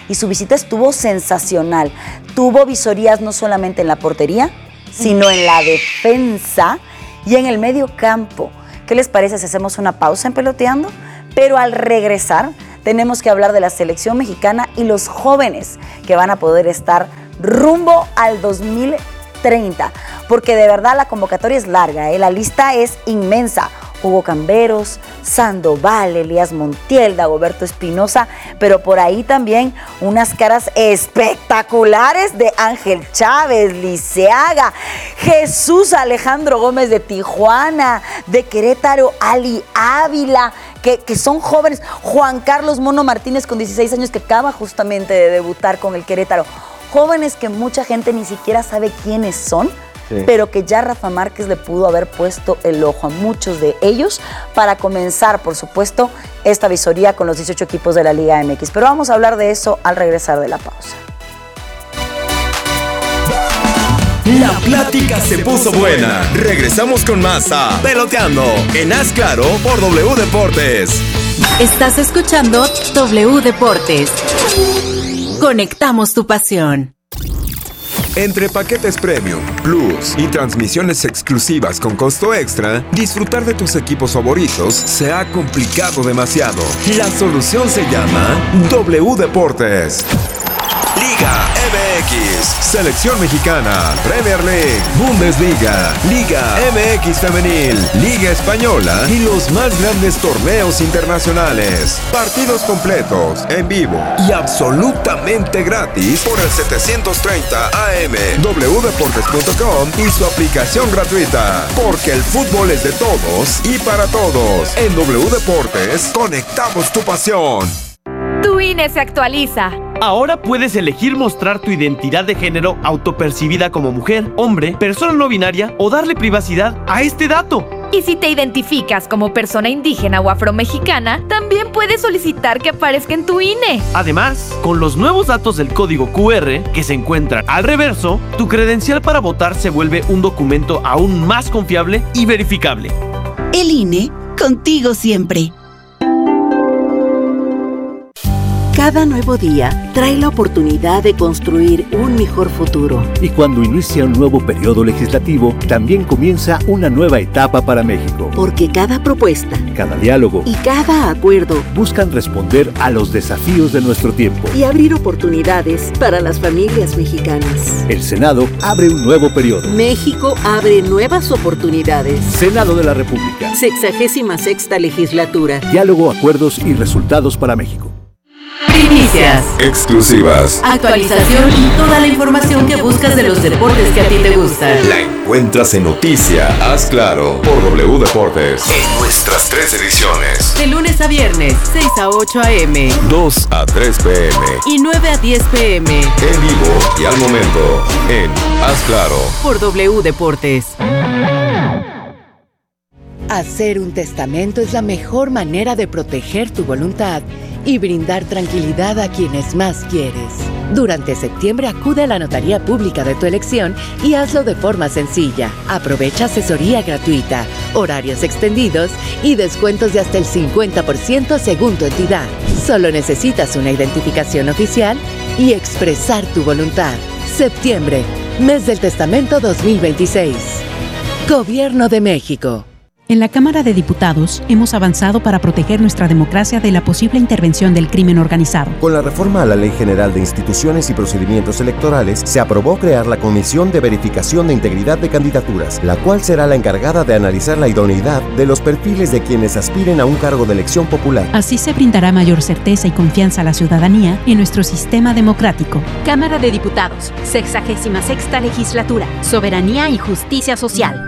y su visita estuvo sensacional. Tuvo visorías no solamente en la portería, sino en la defensa y en el medio campo. ¿Qué les parece si hacemos una pausa en Peloteando? Pero al regresar tenemos que hablar de la selección mexicana y los jóvenes que van a poder estar rumbo al dos mil treinta, porque de verdad la convocatoria es larga, ¿eh? La lista es inmensa. Hugo Camberos, Sandoval, Elías Montiel, Dagoberto Espinosa, pero por ahí también unas caras espectaculares de Ángel Chávez, Liceaga, Jesús Alejandro Gómez de Tijuana, de Querétaro, Ali Ávila, que, que son jóvenes, Juan Carlos Mono Martínez con dieciséis años que acaba justamente de debutar con el Querétaro, jóvenes que mucha gente ni siquiera sabe quiénes son. Sí. Pero que ya Rafa Márquez le pudo haber puesto el ojo a muchos de ellos para comenzar, por supuesto, esta visoría con los dieciocho equipos de la Liga M X. Pero vamos a hablar de eso al regresar de la pausa. La plática se puso buena. Regresamos con más a Peloteando en Haz Claro por W Deportes. Estás escuchando W Deportes. Conectamos tu pasión. Entre paquetes Premium, Plus y transmisiones exclusivas con costo extra, disfrutar de tus equipos favoritos se ha complicado demasiado. La solución se llama W Deportes. Liga M X, Selección Mexicana, Premier League, Bundesliga, Liga M X Femenil, Liga Española y los más grandes torneos internacionales. Partidos completos, en vivo y absolutamente gratis por el setecientos treinta A M, w deportes punto com y su aplicación gratuita. Porque el fútbol es de todos y para todos. En W Deportes, conectamos tu pasión. Tu I N E se actualiza. Ahora puedes elegir mostrar tu identidad de género autopercibida como mujer, hombre, persona no binaria o darle privacidad a este dato. Y si te identificas como persona indígena o afromexicana, también puedes solicitar que aparezca en tu I N E. Además, con los nuevos datos del código Q R que se encuentran al reverso, tu credencial para votar se vuelve un documento aún más confiable y verificable. El I N E, contigo siempre. Cada nuevo día trae la oportunidad de construir un mejor futuro. Y cuando inicia un nuevo periodo legislativo, también comienza una nueva etapa para México. Porque cada propuesta, cada diálogo y cada acuerdo buscan responder a los desafíos de nuestro tiempo y abrir oportunidades para las familias mexicanas. El Senado abre un nuevo periodo. México abre nuevas oportunidades. Senado de la República. Sexagésima sexta legislatura. Diálogo, acuerdos y resultados para México. Primicias, exclusivas, actualización y toda la información que buscas de los deportes que a ti te gustan. La encuentras en Noticia Haz Claro por W Deportes en nuestras tres ediciones. De lunes a viernes, seis a ocho a eme, dos a tres pe eme y nueve a diez pe eme. En vivo y al momento en Haz Claro por W Deportes. Hacer un testamento es la mejor manera de proteger tu voluntad y brindar tranquilidad a quienes más quieres. Durante septiembre acude a la notaría pública de tu elección y hazlo de forma sencilla. Aprovecha asesoría gratuita, horarios extendidos y descuentos de hasta el cincuenta por ciento según tu entidad. Solo necesitas una identificación oficial y expresar tu voluntad. Septiembre, mes del testamento dos mil veintiséis. Gobierno de México. En la Cámara de Diputados hemos avanzado para proteger nuestra democracia de la posible intervención del crimen organizado. Con la reforma a la Ley General de Instituciones y Procedimientos Electorales, se aprobó crear la Comisión de Verificación de Integridad de Candidaturas, la cual será la encargada de analizar la idoneidad de los perfiles de quienes aspiren a un cargo de elección popular. Así se brindará mayor certeza y confianza a la ciudadanía en nuestro sistema democrático. Cámara de Diputados, sexagésima sexta legislatura, soberanía y justicia social.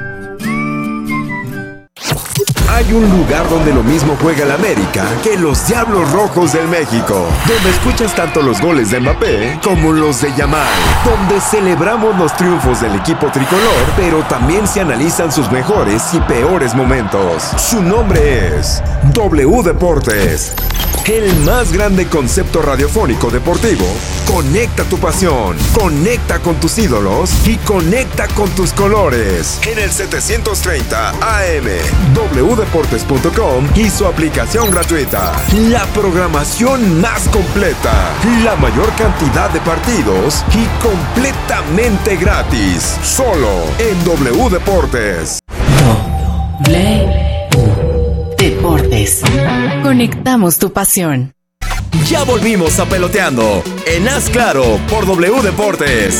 Hay un lugar donde lo mismo juega el América que los Diablos Rojos del México, donde escuchas tanto los goles de Mbappé como los de Yamal, donde celebramos los triunfos del equipo tricolor, pero también se analizan sus mejores y peores momentos. Su nombre es W Deportes. el más grande concepto radiofónico deportivo. Conecta tu pasión, conecta con tus ídolos y conecta con tus colores. En el setecientos treinta A M, doble u deportes punto com y su aplicación gratuita. La programación más completa, la mayor cantidad de partidos y completamente gratis. Solo en W Deportes. W Deportes. Conectamos tu pasión. Ya volvimos a Peloteando en Haz Claro por W Deportes.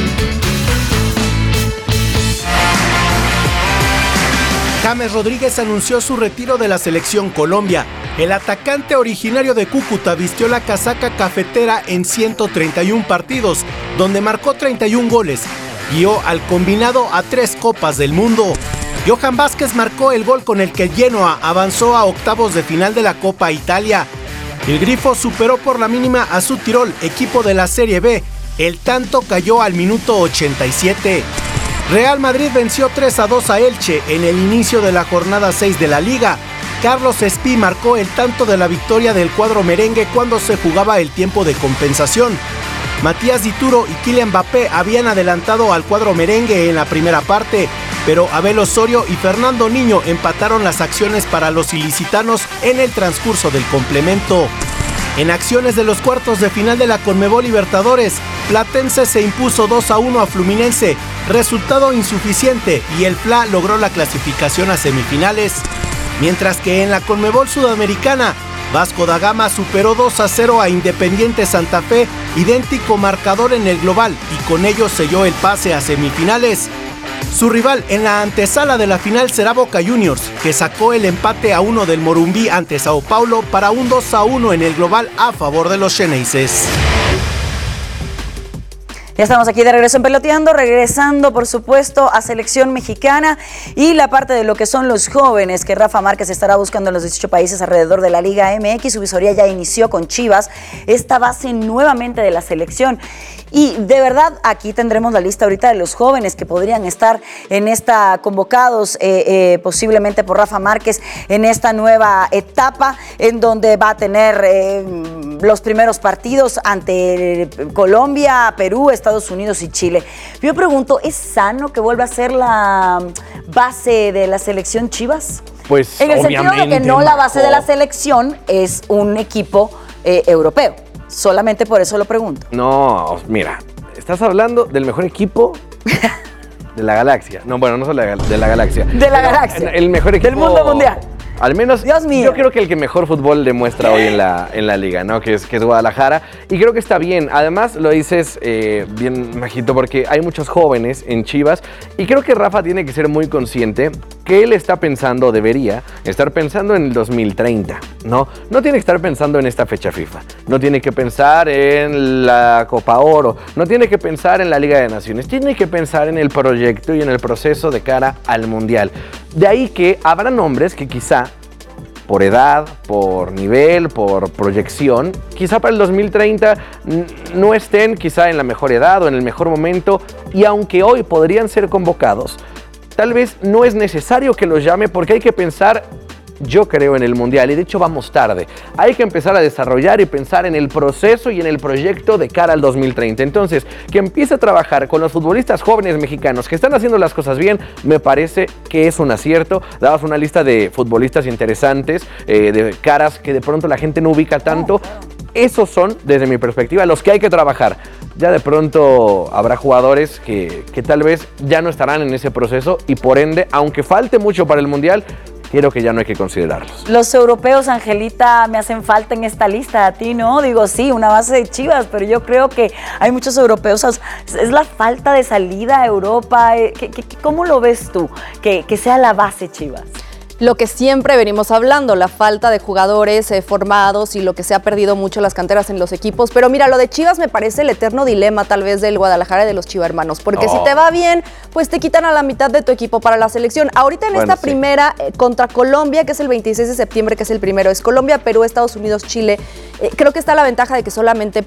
James Rodríguez anunció su retiro de la selección Colombia. El atacante originario de Cúcuta vistió la casaca cafetera en ciento treinta y uno partidos, donde marcó treinta y uno goles. Guió al combinado a tres Copas del Mundo. Johan Vázquez marcó el gol con el que el Genoa avanzó a octavos de final de la Copa Italia. El Grifo superó por la mínima a su Tirol, equipo de la Serie B. El tanto cayó al minuto ochenta y siete. Real Madrid venció tres a dos a Elche en el inicio de la jornada seis de la Liga. Carlos Espí marcó el tanto de la victoria del cuadro merengue cuando se jugaba el tiempo de compensación. Matías Dituro y Kylian Mbappé habían adelantado al cuadro merengue en la primera parte, pero Abel Osorio y Fernando Niño empataron las acciones para los ilicitanos en el transcurso del complemento. En acciones de los cuartos de final de la Conmebol Libertadores, Platense se impuso dos a uno a Fluminense, resultado insuficiente, y el Fla logró la clasificación a semifinales. Mientras que en la Conmebol Sudamericana, Vasco da Gama superó dos a cero a Independiente Santa Fe, idéntico marcador en el global, y con ello selló el pase a semifinales. Su rival en la antesala de la final será Boca Juniors, que sacó el empate a uno del Morumbí ante Sao Paulo para un dos a uno en el global a favor de los xeneises. Ya estamos aquí de regreso en Peloteando, regresando por supuesto a selección mexicana y la parte de lo que son los jóvenes que Rafa Márquez estará buscando en los dieciocho países alrededor de la Liga M X. Su visoría ya inició con Chivas, esta base nuevamente de la selección. Y de verdad aquí tendremos la lista ahorita de los jóvenes que podrían estar en esta convocados eh, eh, posiblemente por Rafa Márquez en esta nueva etapa en donde va a tener eh, los primeros partidos ante Colombia, Perú, Estados Unidos y Chile. Yo pregunto, ¿es sano que vuelva a ser la base de la selección Chivas? Pues en el sentido de que no la base de la selección es un equipo eh, europeo. Solamente por eso lo pregunto. No, mira, estás hablando del mejor equipo de la galaxia. No, bueno, no solo de la, de la galaxia. De la galaxia. El mejor equipo del mundo mundial. Al menos, Dios mío. Yo creo que el que mejor fútbol demuestra hoy en la, en la liga, ¿no? Que es, que es Guadalajara. Y creo que está bien. Además, lo dices eh, bien, Majito, porque hay muchos jóvenes en Chivas. Y creo que Rafa tiene que ser muy consciente que él está pensando, debería estar pensando en el dos mil treinta, ¿no? No tiene que estar pensando en esta fecha FIFA. No tiene que pensar en la Copa Oro. No tiene que pensar en la Liga de Naciones. Tiene que pensar en el proyecto y en el proceso de cara al Mundial. De ahí que habrá nombres que quizá por edad, por nivel, por proyección, quizá para el dos mil treinta no estén quizá en la mejor edad o en el mejor momento, y aunque hoy podrían ser convocados, tal vez no es necesario que los llame porque hay que pensar, yo creo, en el Mundial, y de hecho vamos tarde. Hay que empezar a desarrollar y pensar en el proceso y en el proyecto de cara al dos mil treinta. Entonces, que empiece a trabajar con los futbolistas jóvenes mexicanos que están haciendo las cosas bien, me parece que es un acierto. Dabas una lista de futbolistas interesantes, eh, de caras que de pronto la gente no ubica tanto. Esos son, desde mi perspectiva, los que hay que trabajar. Ya de pronto habrá jugadores que, que tal vez ya no estarán en ese proceso y por ende, aunque falte mucho para el Mundial, creo que ya no hay que considerarlos. Los europeos, Angelita, me hacen falta en esta lista. A ti, ¿no? Digo, sí, una base de Chivas, pero yo creo que hay muchos europeos. Es la falta de salida a Europa. ¿Qué, qué, ¿Cómo lo ves tú? Que, que sea la base Chivas. Lo que siempre venimos hablando, la falta de jugadores eh, formados y lo que se ha perdido mucho las canteras en los equipos. Pero mira, lo de Chivas me parece el eterno dilema tal vez del Guadalajara y de los Chivermanos. Porque oh. si te va bien, pues te quitan a la mitad de tu equipo para la selección. Ahorita en bueno, esta sí. primera eh, contra Colombia, que es el veintiséis de septiembre, que es el primero, es Colombia, Perú, Estados Unidos, Chile. Eh, creo que está la ventaja de que solamente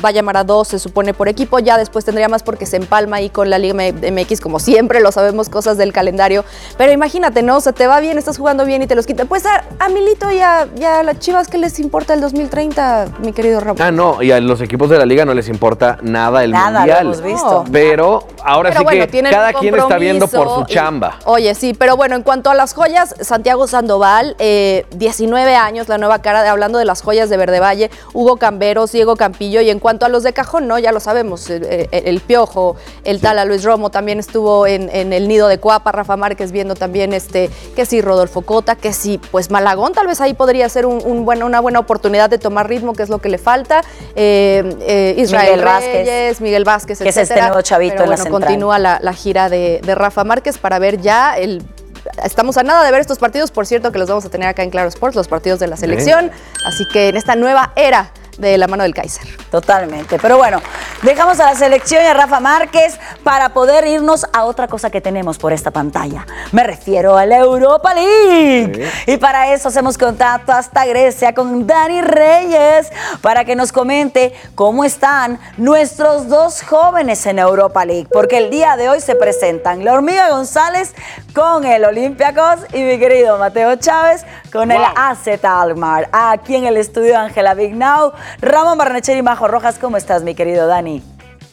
va a llamar a dos, se supone, por equipo. Ya después tendría más porque se empalma ahí con la Liga M X, como siempre, lo sabemos, cosas del calendario. Pero imagínate, ¿no? O sea, te va bien, estás jugando bien y te los quitan. Pues a, a Milito y a, y a las Chivas, ¿qué les importa el dos mil treinta, mi querido Ramón? Ah, no, y a los equipos de la Liga no les importa nada el Nada, Mundial. lo hemos visto. Pero ahora Pero sí bueno, que tienen cada un quien está viendo por su compromiso y- chamba. Oye, sí, pero bueno, en cuanto a las joyas, Santiago Sandoval, eh, diecinueve años, la nueva cara, de, hablando de las joyas de Verde Valle, Hugo Camberos, Diego Campillo, y en cuanto a los de cajón, no, ya lo sabemos, el, el, el Piojo, el Tala, Luis Romo, también estuvo en, en el Nido de Cuapa, Rafa Márquez viendo también, este, que sí, Rodolfo Cota, que sí, pues Malagón tal vez ahí podría ser un, un buen, una buena oportunidad de tomar ritmo, que es lo que le falta, eh, eh, Israel Miguel Vázquez. Reyes, Miguel Vázquez, Que es este etcétera. nuevo chavito Pero en la bueno, central. continúa la, la gira de, de Rafa Márquez para ver ya el... Estamos a nada de ver estos partidos, por cierto, que los vamos a tener acá en Claro Sports, los partidos de la selección. Así que en esta nueva era de la mano del Kaiser. Totalmente. Pero bueno, dejamos a la selección y a Rafa Márquez para poder irnos a otra cosa que tenemos por esta pantalla. Me refiero a la Europa League. Sí. Y para eso hacemos contacto hasta Grecia con Dani Reyes para que nos comente cómo están nuestros dos jóvenes en Europa League. Porque el día de hoy se presentan la Hormiga González con el Olympiacos y mi querido Mateo Chávez con wow. el A Z Alkmaar. Aquí en el estudio Ángela Vignau, Ramón Barnechea y Majo Rojas. ¿Cómo estás, mi querido Dani?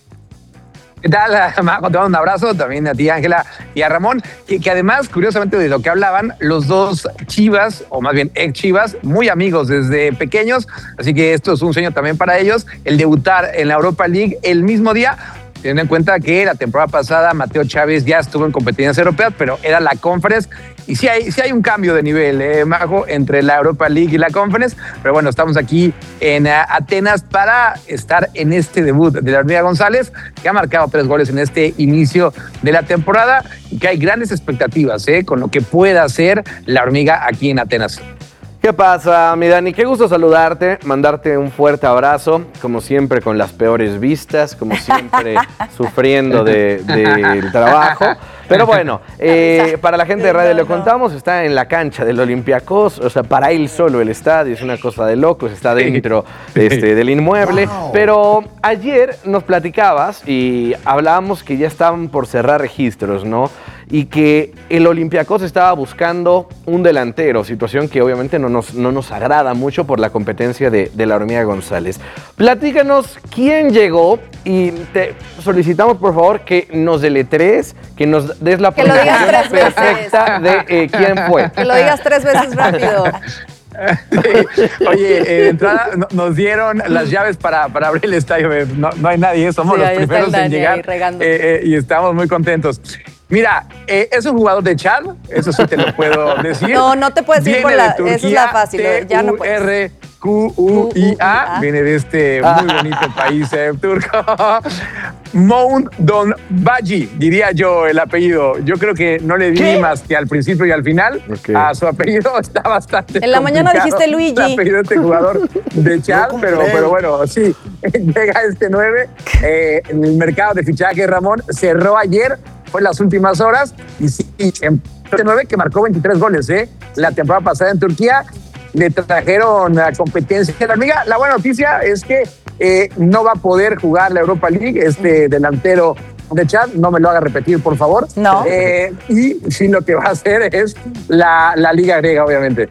¿Qué tal, Majo? Te mando un abrazo también a ti, Ángela, y a Ramón, que, que además, curiosamente, de lo que hablaban, los dos Chivas, o más bien ex Chivas, muy amigos desde pequeños, así que esto es un sueño también para ellos, el debutar en la Europa League el mismo día, teniendo en cuenta que la temporada pasada Mateo Chávez ya estuvo en competencias europeas, pero era la Conference, y sí hay, sí hay un cambio de nivel, eh, Majo, entre la Europa League y la Conference, pero bueno, estamos aquí en uh, Atenas para estar en este debut de la Hormiga González, que ha marcado tres goles en este inicio de la temporada, y que hay grandes expectativas eh, con lo que pueda hacer la Hormiga aquí en Atenas. ¿Qué pasa, mi Dani? Qué gusto saludarte, mandarte un fuerte abrazo, como siempre con las peores vistas, como siempre sufriendo del de, de trabajo. Pero bueno, eh, para la gente de Radio Le Contamos, está en la cancha del Olympiacos, o sea, para él solo el estadio, es una cosa de locos, está dentro este, del inmueble. Wow. Pero ayer nos platicabas y hablábamos que ya estaban por cerrar registros, ¿no? Y que el Olympiacos estaba buscando un delantero, situación que obviamente no nos, no nos agrada mucho por la competencia de, de la Hormiga González. Platícanos quién llegó y te solicitamos por favor que nos deletrees, que nos des la pronunciación perfecta de eh, quién fue. Que lo digas tres veces rápido. Sí. Oye, eh, de entrada no, nos dieron las llaves para, para abrir el estadio. No, no hay nadie, somos sí, los primeros en llegar eh, eh, y estamos muy contentos. Mira, eh, es un jugador de Chad, eso sí te lo puedo decir. No, no te puedes ir por la... Turquía, esa es la fácil, ya no puedes. T U R Q U I A, viene de este muy bonito país eh, turco. Mount Donbaji, diría yo el apellido. Yo creo que no le di ¿Qué? más que al principio y al final. Okay. A su apellido está bastante En la mañana dijiste Luigi. El apellido de este jugador de Chad, no pero, pero bueno, sí, llega este nueve. Eh, en el mercado de fichaje, Ramón, cerró ayer, fue en las últimas horas, y sí, este nueve que marcó veintitrés goles, ¿eh? La temporada pasada en Turquía. Le trajeron a competencia de la Hormiga. La buena noticia es que eh, no va a poder jugar la Europa League, este delantero de Chad, no me lo haga repetir, por favor. No. Eh, y sí, lo que va a hacer es la, la Liga Griega, obviamente.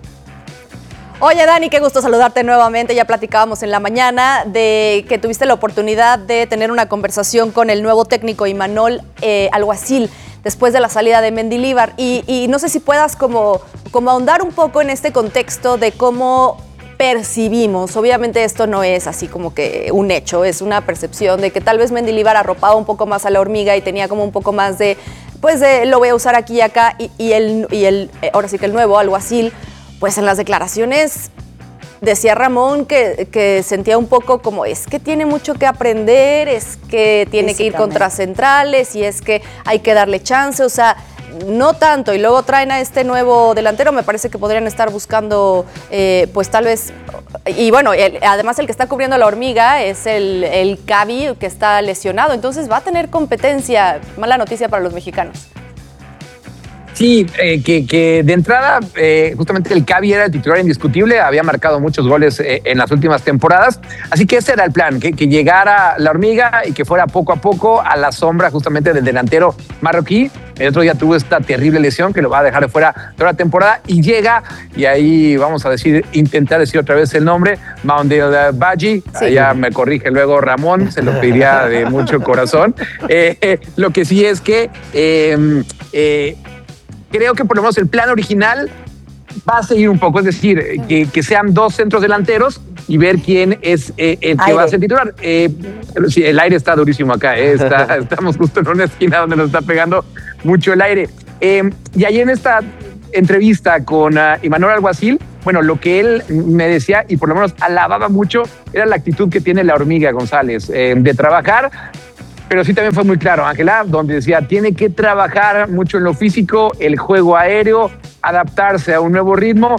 Oye, Dani, qué gusto saludarte nuevamente. Ya platicábamos en la mañana de que tuviste la oportunidad de tener una conversación con el nuevo técnico Imanol eh, Alguacil después de la salida de Mendilibar. Y, y no sé si puedas como, como ahondar un poco en este contexto de cómo percibimos. Obviamente esto no es así como que un hecho, es una percepción de que tal vez Mendilibar arropaba un poco más a la Hormiga y tenía como un poco más de, pues de, lo voy a usar aquí y acá. Y, y, el, y el, ahora sí que el nuevo Alguacil, pues en las declaraciones decía Ramón que, que sentía un poco como es que tiene mucho que aprender, es que tiene que ir contra centrales y es que hay que darle chance, o sea, no tanto. Y luego traen a este nuevo delantero, me parece que podrían estar buscando, eh, pues tal vez, y bueno, el, además el que está cubriendo a la Hormiga es el, el Cavi, que está lesionado, entonces va a tener competencia. Mala noticia para los mexicanos. Sí, eh, que, que de entrada, eh, justamente el Cavi era el titular indiscutible, había marcado muchos goles eh, en las últimas temporadas, así que ese era el plan, que, que llegara la hormiga y que fuera poco a poco a la sombra justamente del delantero marroquí. El otro día tuvo esta terrible lesión que lo va a dejar de fuera toda la temporada y llega, y ahí vamos a decir, intentar decir otra vez el nombre, Moundel Badji, sí. Allá me corrige luego Ramón, se lo pediría de mucho corazón. Eh, eh, lo que sí es que eh, eh, creo que por lo menos el plan original va a seguir un poco, es decir, que, que sean dos centros delanteros y ver quién es eh, el que aire. va a ser titular. Eh, sí, el aire está durísimo acá, eh, está, estamos justo en una esquina donde nos está pegando mucho el aire. Eh, y ayer en esta entrevista con uh, Imanol Alguacil, bueno, lo que él me decía y por lo menos alababa mucho era la actitud que tiene la hormiga González, eh, de trabajar, pero sí también fue muy claro, Ángela, donde decía, tiene que trabajar mucho en lo físico, el juego aéreo, adaptarse a un nuevo ritmo.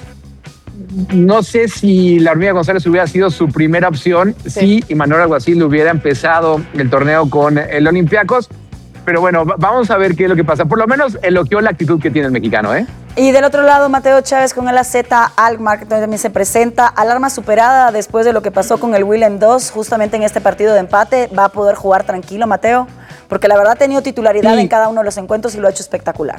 No sé si la hormiga González hubiera sido su primera opción, sí. si Imanol Alguacil hubiera empezado el torneo con el Olympiacos. Pero bueno, vamos a ver qué es lo que pasa. Por lo menos elogió la actitud que tiene el mexicano, ¿eh? Y del otro lado, Mateo Chávez con el A Z Alkmaar, que también se presenta. Alarma superada después de lo que pasó con el Willem dos, justamente en este partido de empate. ¿Va a poder jugar tranquilo, Mateo? Porque la verdad ha tenido titularidad sí. en cada uno de los encuentros y lo ha hecho espectacular.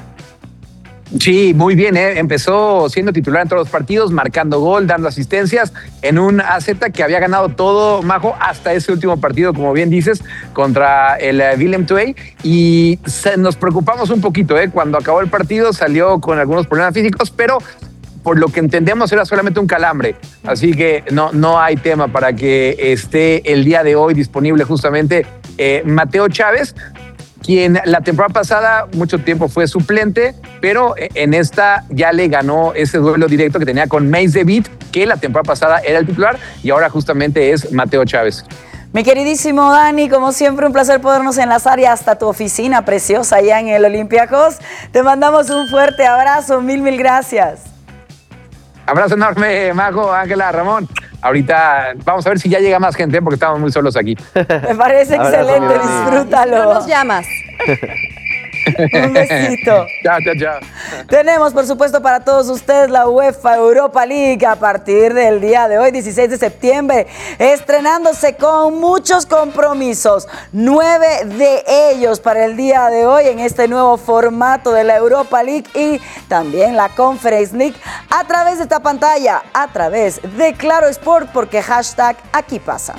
Sí, muy bien, ¿eh? Empezó siendo titular en todos los partidos, marcando gol, dando asistencias en un A Z que había ganado todo, Majo, hasta ese último partido, como bien dices, contra el uh, Willem dos. Y se, nos preocupamos un poquito, ¿eh? Cuando acabó el partido salió con algunos problemas físicos, pero por lo que entendemos era solamente un calambre. Así que no, no hay tema para que esté el día de hoy disponible justamente eh, Mateo Chávez, quien la temporada pasada mucho tiempo fue suplente, pero en esta ya le ganó ese duelo directo que tenía con Meis David, que la temporada pasada era el titular y ahora justamente es Mateo Chávez. Mi queridísimo Dani, como siempre un placer podernos enlazar y hasta tu oficina preciosa allá en el Olympiacos. Te mandamos un fuerte abrazo, mil, mil gracias. Abrazo enorme, Majo, Ángela, Ramón. Ahorita vamos a ver si ya llega más gente, porque estamos muy solos aquí. Me parece excelente, disfrútalo. No nos llamas. Un besito. Chao, chao, chao. Tenemos, por supuesto, para todos ustedes la UEFA Europa League a partir del día de hoy, dieciséis de septiembre, estrenándose con muchos compromisos. Nueve de ellos para el día de hoy en este nuevo formato de la Europa League y también la Conference League a través de esta pantalla, a través de Claro Sport, porque hashtag aquí pasa.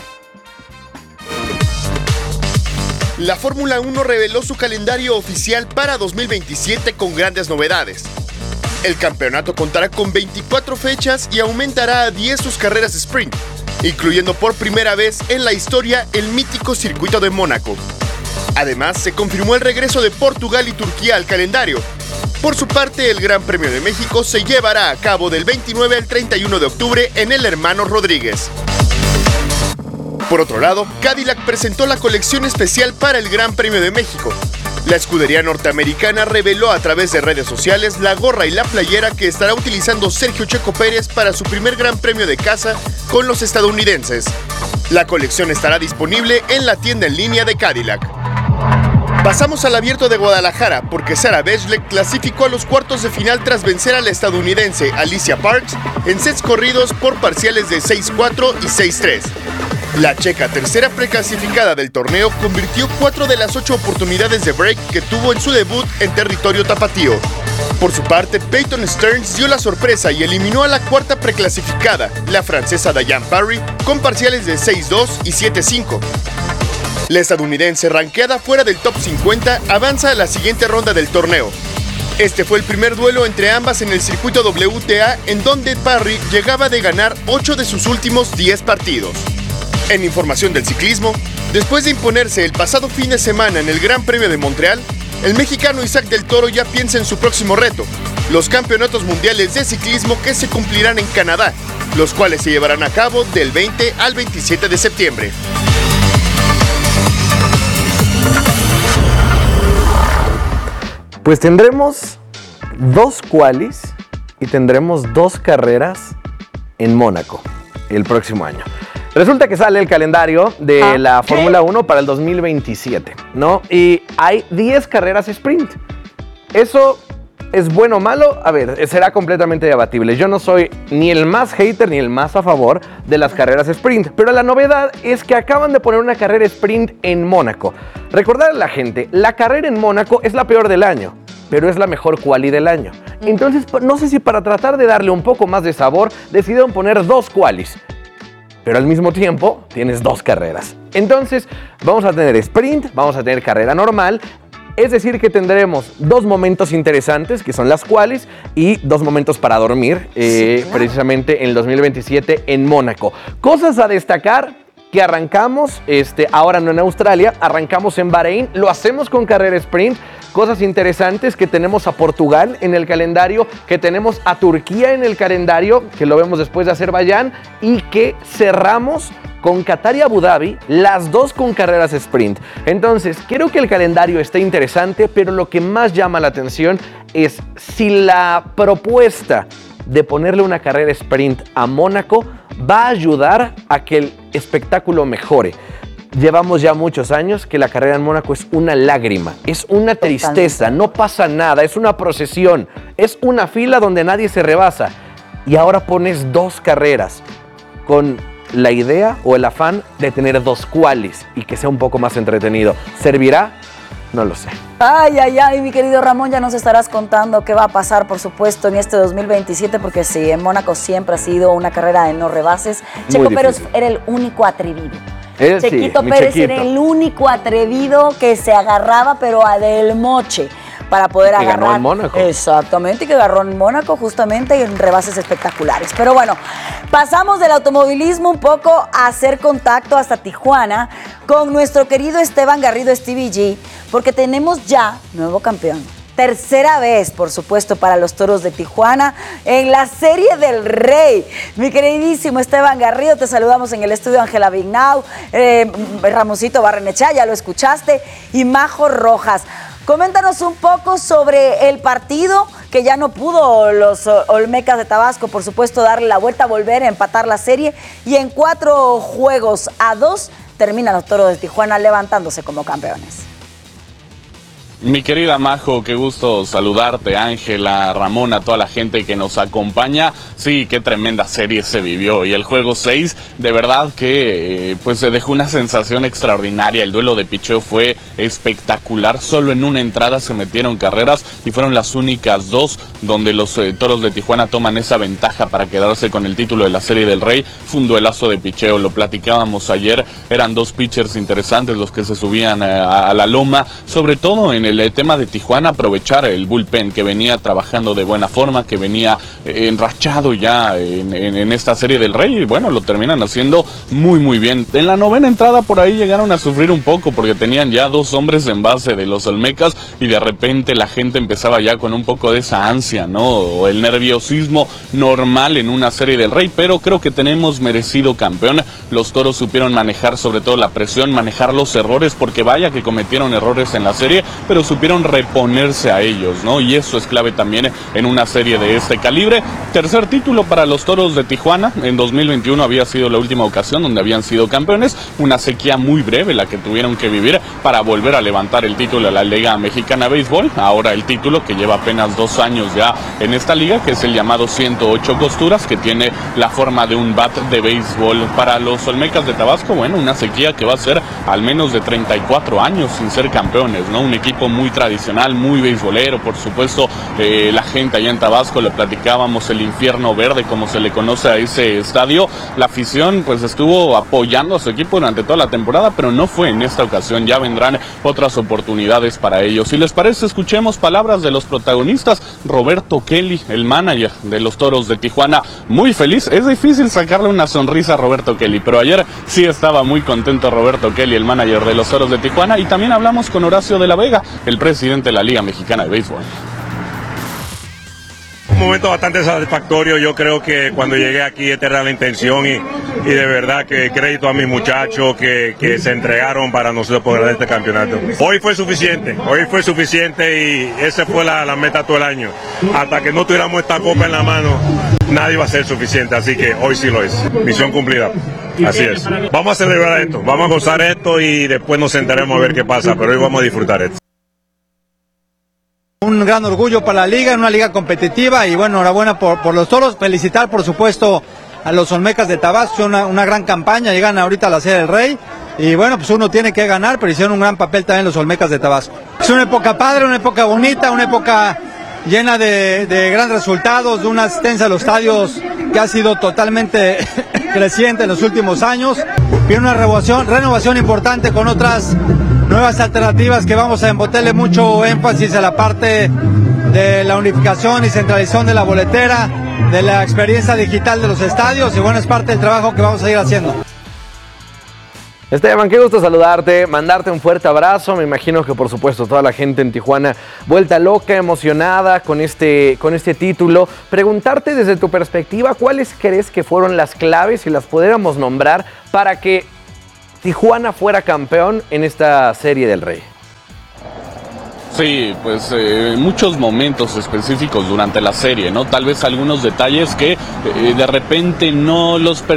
La Fórmula uno reveló su calendario oficial para dos mil veintisiete con grandes novedades. El campeonato contará con veinticuatro fechas y aumentará a diez sus carreras sprint, incluyendo por primera vez en la historia el mítico circuito de Mónaco. Además, se confirmó el regreso de Portugal y Turquía al calendario. Por su parte, el Gran Premio de México se llevará a cabo del veintinueve al treinta y uno de octubre en el Hermanos Rodríguez. Por otro lado, Cadillac presentó la colección especial para el Gran Premio de México. La escudería norteamericana reveló a través de redes sociales la gorra y la playera que estará utilizando Sergio Checo Pérez para su primer Gran Premio de casa con los estadounidenses. La colección estará disponible en la tienda en línea de Cadillac. Pasamos al Abierto de Guadalajara porque Sarah Bejlek clasificó a los cuartos de final tras vencer a la estadounidense Alicia Parks en sets corridos por parciales de seis cuatro y seis tres. La checa, tercera preclasificada del torneo, convirtió cuatro de las ocho oportunidades de break que tuvo en su debut en territorio tapatío. Por su parte, Peyton Stearns dio la sorpresa y eliminó a la cuarta preclasificada, la francesa Diane Parry, con parciales de seis dos y siete cinco. La estadounidense, rankeada fuera del top cincuenta, avanza a la siguiente ronda del torneo. Este fue el primer duelo entre ambas en el circuito W T A, en donde Parry llegaba de ganar ocho de sus últimos diez partidos. En información del ciclismo, después de imponerse el pasado fin de semana en el Gran Premio de Montreal, el mexicano Isaac del Toro ya piensa en su próximo reto, los campeonatos mundiales de ciclismo que se cumplirán en Canadá, los cuales se llevarán a cabo del veinte al veintisiete de septiembre. Pues tendremos dos qualis y tendremos dos carreras en Mónaco el próximo año. Resulta que sale el calendario de ah, la Fórmula uno para el dos mil veintisiete, ¿no? Y hay diez carreras sprint. Eso ¿Es bueno o malo? A ver, será completamente debatible. Yo no soy ni el más hater ni el más a favor de las carreras sprint, pero la novedad es que acaban de poner una carrera sprint en Mónaco. Recordar a la gente, la carrera en Mónaco es la peor del año, pero es la mejor quali del año. Entonces, no sé si para tratar de darle un poco más de sabor, decidieron poner dos qualis, pero al mismo tiempo tienes dos carreras. Entonces, vamos a tener sprint, vamos a tener carrera normal. Es decir que tendremos dos momentos interesantes, que son las qualis, y dos momentos para dormir, eh, sí, claro. precisamente en el dos mil veintisiete en Mónaco. Cosas a destacar, que arrancamos, este, ahora no en Australia, arrancamos en Bahrein, lo hacemos con carrera sprint. Cosas interesantes, que tenemos a Portugal en el calendario, que tenemos a Turquía en el calendario, que lo vemos después de Azerbaiyán, y que cerramos con Qatar y Abu Dhabi, las dos con carreras sprint. Entonces, creo que el calendario está interesante, pero lo que más llama la atención es si la propuesta de ponerle una carrera sprint a Mónaco va a ayudar a que el espectáculo mejore. Llevamos ya muchos años que la carrera en Mónaco es una lágrima, es una tristeza, no pasa nada, es una procesión, es una fila donde nadie se rebasa. Y ahora pones dos carreras con la idea o el afán de tener dos qualis y que sea un poco más entretenido. ¿Servirá? No lo sé. Ay, ay, ay, mi querido Ramón, ya nos estarás contando qué va a pasar, por supuesto, en este dos mil veintisiete, porque sí, en Mónaco siempre ha sido una carrera de no rebases. Checo Pérez era el único atrevido. Él, Chequito sí, Pérez Chequito. era el único atrevido que se agarraba, pero a del moche, para poder que agarrar. Ganó en Mónaco. Exactamente, que agarró en Mónaco justamente en rebases espectaculares. Pero bueno, pasamos del automovilismo un poco a hacer contacto hasta Tijuana con nuestro querido Esteban Garrido, Stevie G, porque tenemos ya nuevo campeón. Tercera vez, por supuesto, para los Toros de Tijuana en la Serie del Rey. Mi queridísimo Esteban Garrido, te saludamos en el estudio. Ángela Vignau, eh, Ramoncito Barrenechea, ya lo escuchaste, y Majo Rojas. Coméntanos un poco sobre el partido, que ya no pudo los Olmecas de Tabasco, por supuesto, darle la vuelta, volver a empatar la serie, y en cuatro juegos a dos terminan los Toros de Tijuana levantándose como campeones. Mi querida Majo, qué gusto saludarte, Ángela, Ramón, a toda la gente que nos acompaña. Sí, qué tremenda serie se vivió, y el juego seis, de verdad que eh, pues se dejó una sensación extraordinaria. El duelo de picheo fue espectacular, solo en una entrada se metieron carreras y fueron las únicas dos donde los eh, Toros de Tijuana toman esa ventaja para quedarse con el título de la Serie del Rey. Fue un duelazo de picheo, lo platicábamos ayer, eran dos pitchers interesantes los que se subían eh, a, a la loma, sobre todo en el El tema de Tijuana, aprovechar el bullpen que venía trabajando de buena forma, que venía eh, enrachado ya en, en, en esta Serie del Rey, y bueno, lo terminan haciendo muy muy bien. En la novena entrada por ahí llegaron a sufrir un poco porque tenían ya dos hombres en base de los Olmecas, y de repente la gente empezaba ya con un poco de esa ansia, ¿no? O el nerviosismo normal en una Serie del Rey, pero creo que tenemos merecido campeón. Los Toros supieron manejar sobre todo la presión, manejar los errores, porque vaya que cometieron errores en la serie, pero supieron reponerse a ellos, ¿no? Y eso es clave también en una serie de este calibre. Tercer título para los Toros de Tijuana. En dos mil veintiuno había sido la última ocasión donde habían sido campeones. Una sequía muy breve la que tuvieron que vivir para volver a levantar el título de la Liga Mexicana de Béisbol. Ahora el título que lleva apenas dos años ya en esta liga, que es el llamado ciento ocho costuras, que tiene la forma de un bat de béisbol. Para los Olmecas de Tabasco, bueno, una sequía que va a ser al menos de treinta y cuatro años sin ser campeones, ¿no? Un equipo muy tradicional, muy beisbolero, por supuesto. Eh, la gente allá en Tabasco, le platicábamos, el infierno verde, como se le conoce a ese estadio. La afición pues estuvo apoyando a su equipo durante toda la temporada, pero no fue en esta ocasión. Ya vendrán otras oportunidades para ellos. Si les parece, escuchemos palabras de los protagonistas. Roberto Kelly, el manager de los Toros de Tijuana, muy feliz. Es difícil sacarle una sonrisa a Roberto Kelly, pero ayer sí estaba muy contento Roberto Kelly, el manager de los Toros de Tijuana. Y también hablamos con Horacio de la Vega, el presidente de la Liga Mexicana de Béisbol. Un momento bastante satisfactorio. Yo creo que cuando llegué aquí esta era la intención, y, y de verdad que crédito a mis muchachos que, que se entregaron para nosotros poder ganar este campeonato. Hoy fue suficiente, hoy fue suficiente y esa fue la, la meta todo el año. Hasta que no tuviéramos esta copa en la mano, nadie va a ser suficiente, así que hoy sí lo es. Misión cumplida. Así es. Vamos a celebrar esto, vamos a gozar esto y después nos sentaremos a ver qué pasa, pero hoy vamos a disfrutar esto. Un gran orgullo para la liga, una liga competitiva y bueno, enhorabuena por, por los toros. Felicitar por supuesto a los Olmecas de Tabasco, una, una gran campaña, llegan ahorita a la Serie del Rey y bueno, pues uno tiene que ganar, pero hicieron un gran papel también los Olmecas de Tabasco. Es una época padre, una época bonita, una época llena de, de grandes resultados, de una asistencia a los estadios que ha sido totalmente creciente en los últimos años. Viene una renovación, renovación importante con otras nuevas alternativas que vamos a embotarle mucho énfasis a la parte de la unificación y centralización de la boletera, de la experiencia digital de los estadios y bueno, es parte del trabajo que vamos a ir haciendo. Esteban, qué gusto saludarte, mandarte un fuerte abrazo. Me imagino que por supuesto toda la gente en Tijuana vuelta loca, emocionada con este, con este título. Preguntarte desde tu perspectiva, ¿cuáles crees que fueron las claves, si las pudiéramos nombrar, para que Tijuana fuera campeón en esta Serie del Rey? Sí, pues eh, muchos momentos específicos durante la serie, ¿no? Tal vez algunos detalles que eh, de repente no los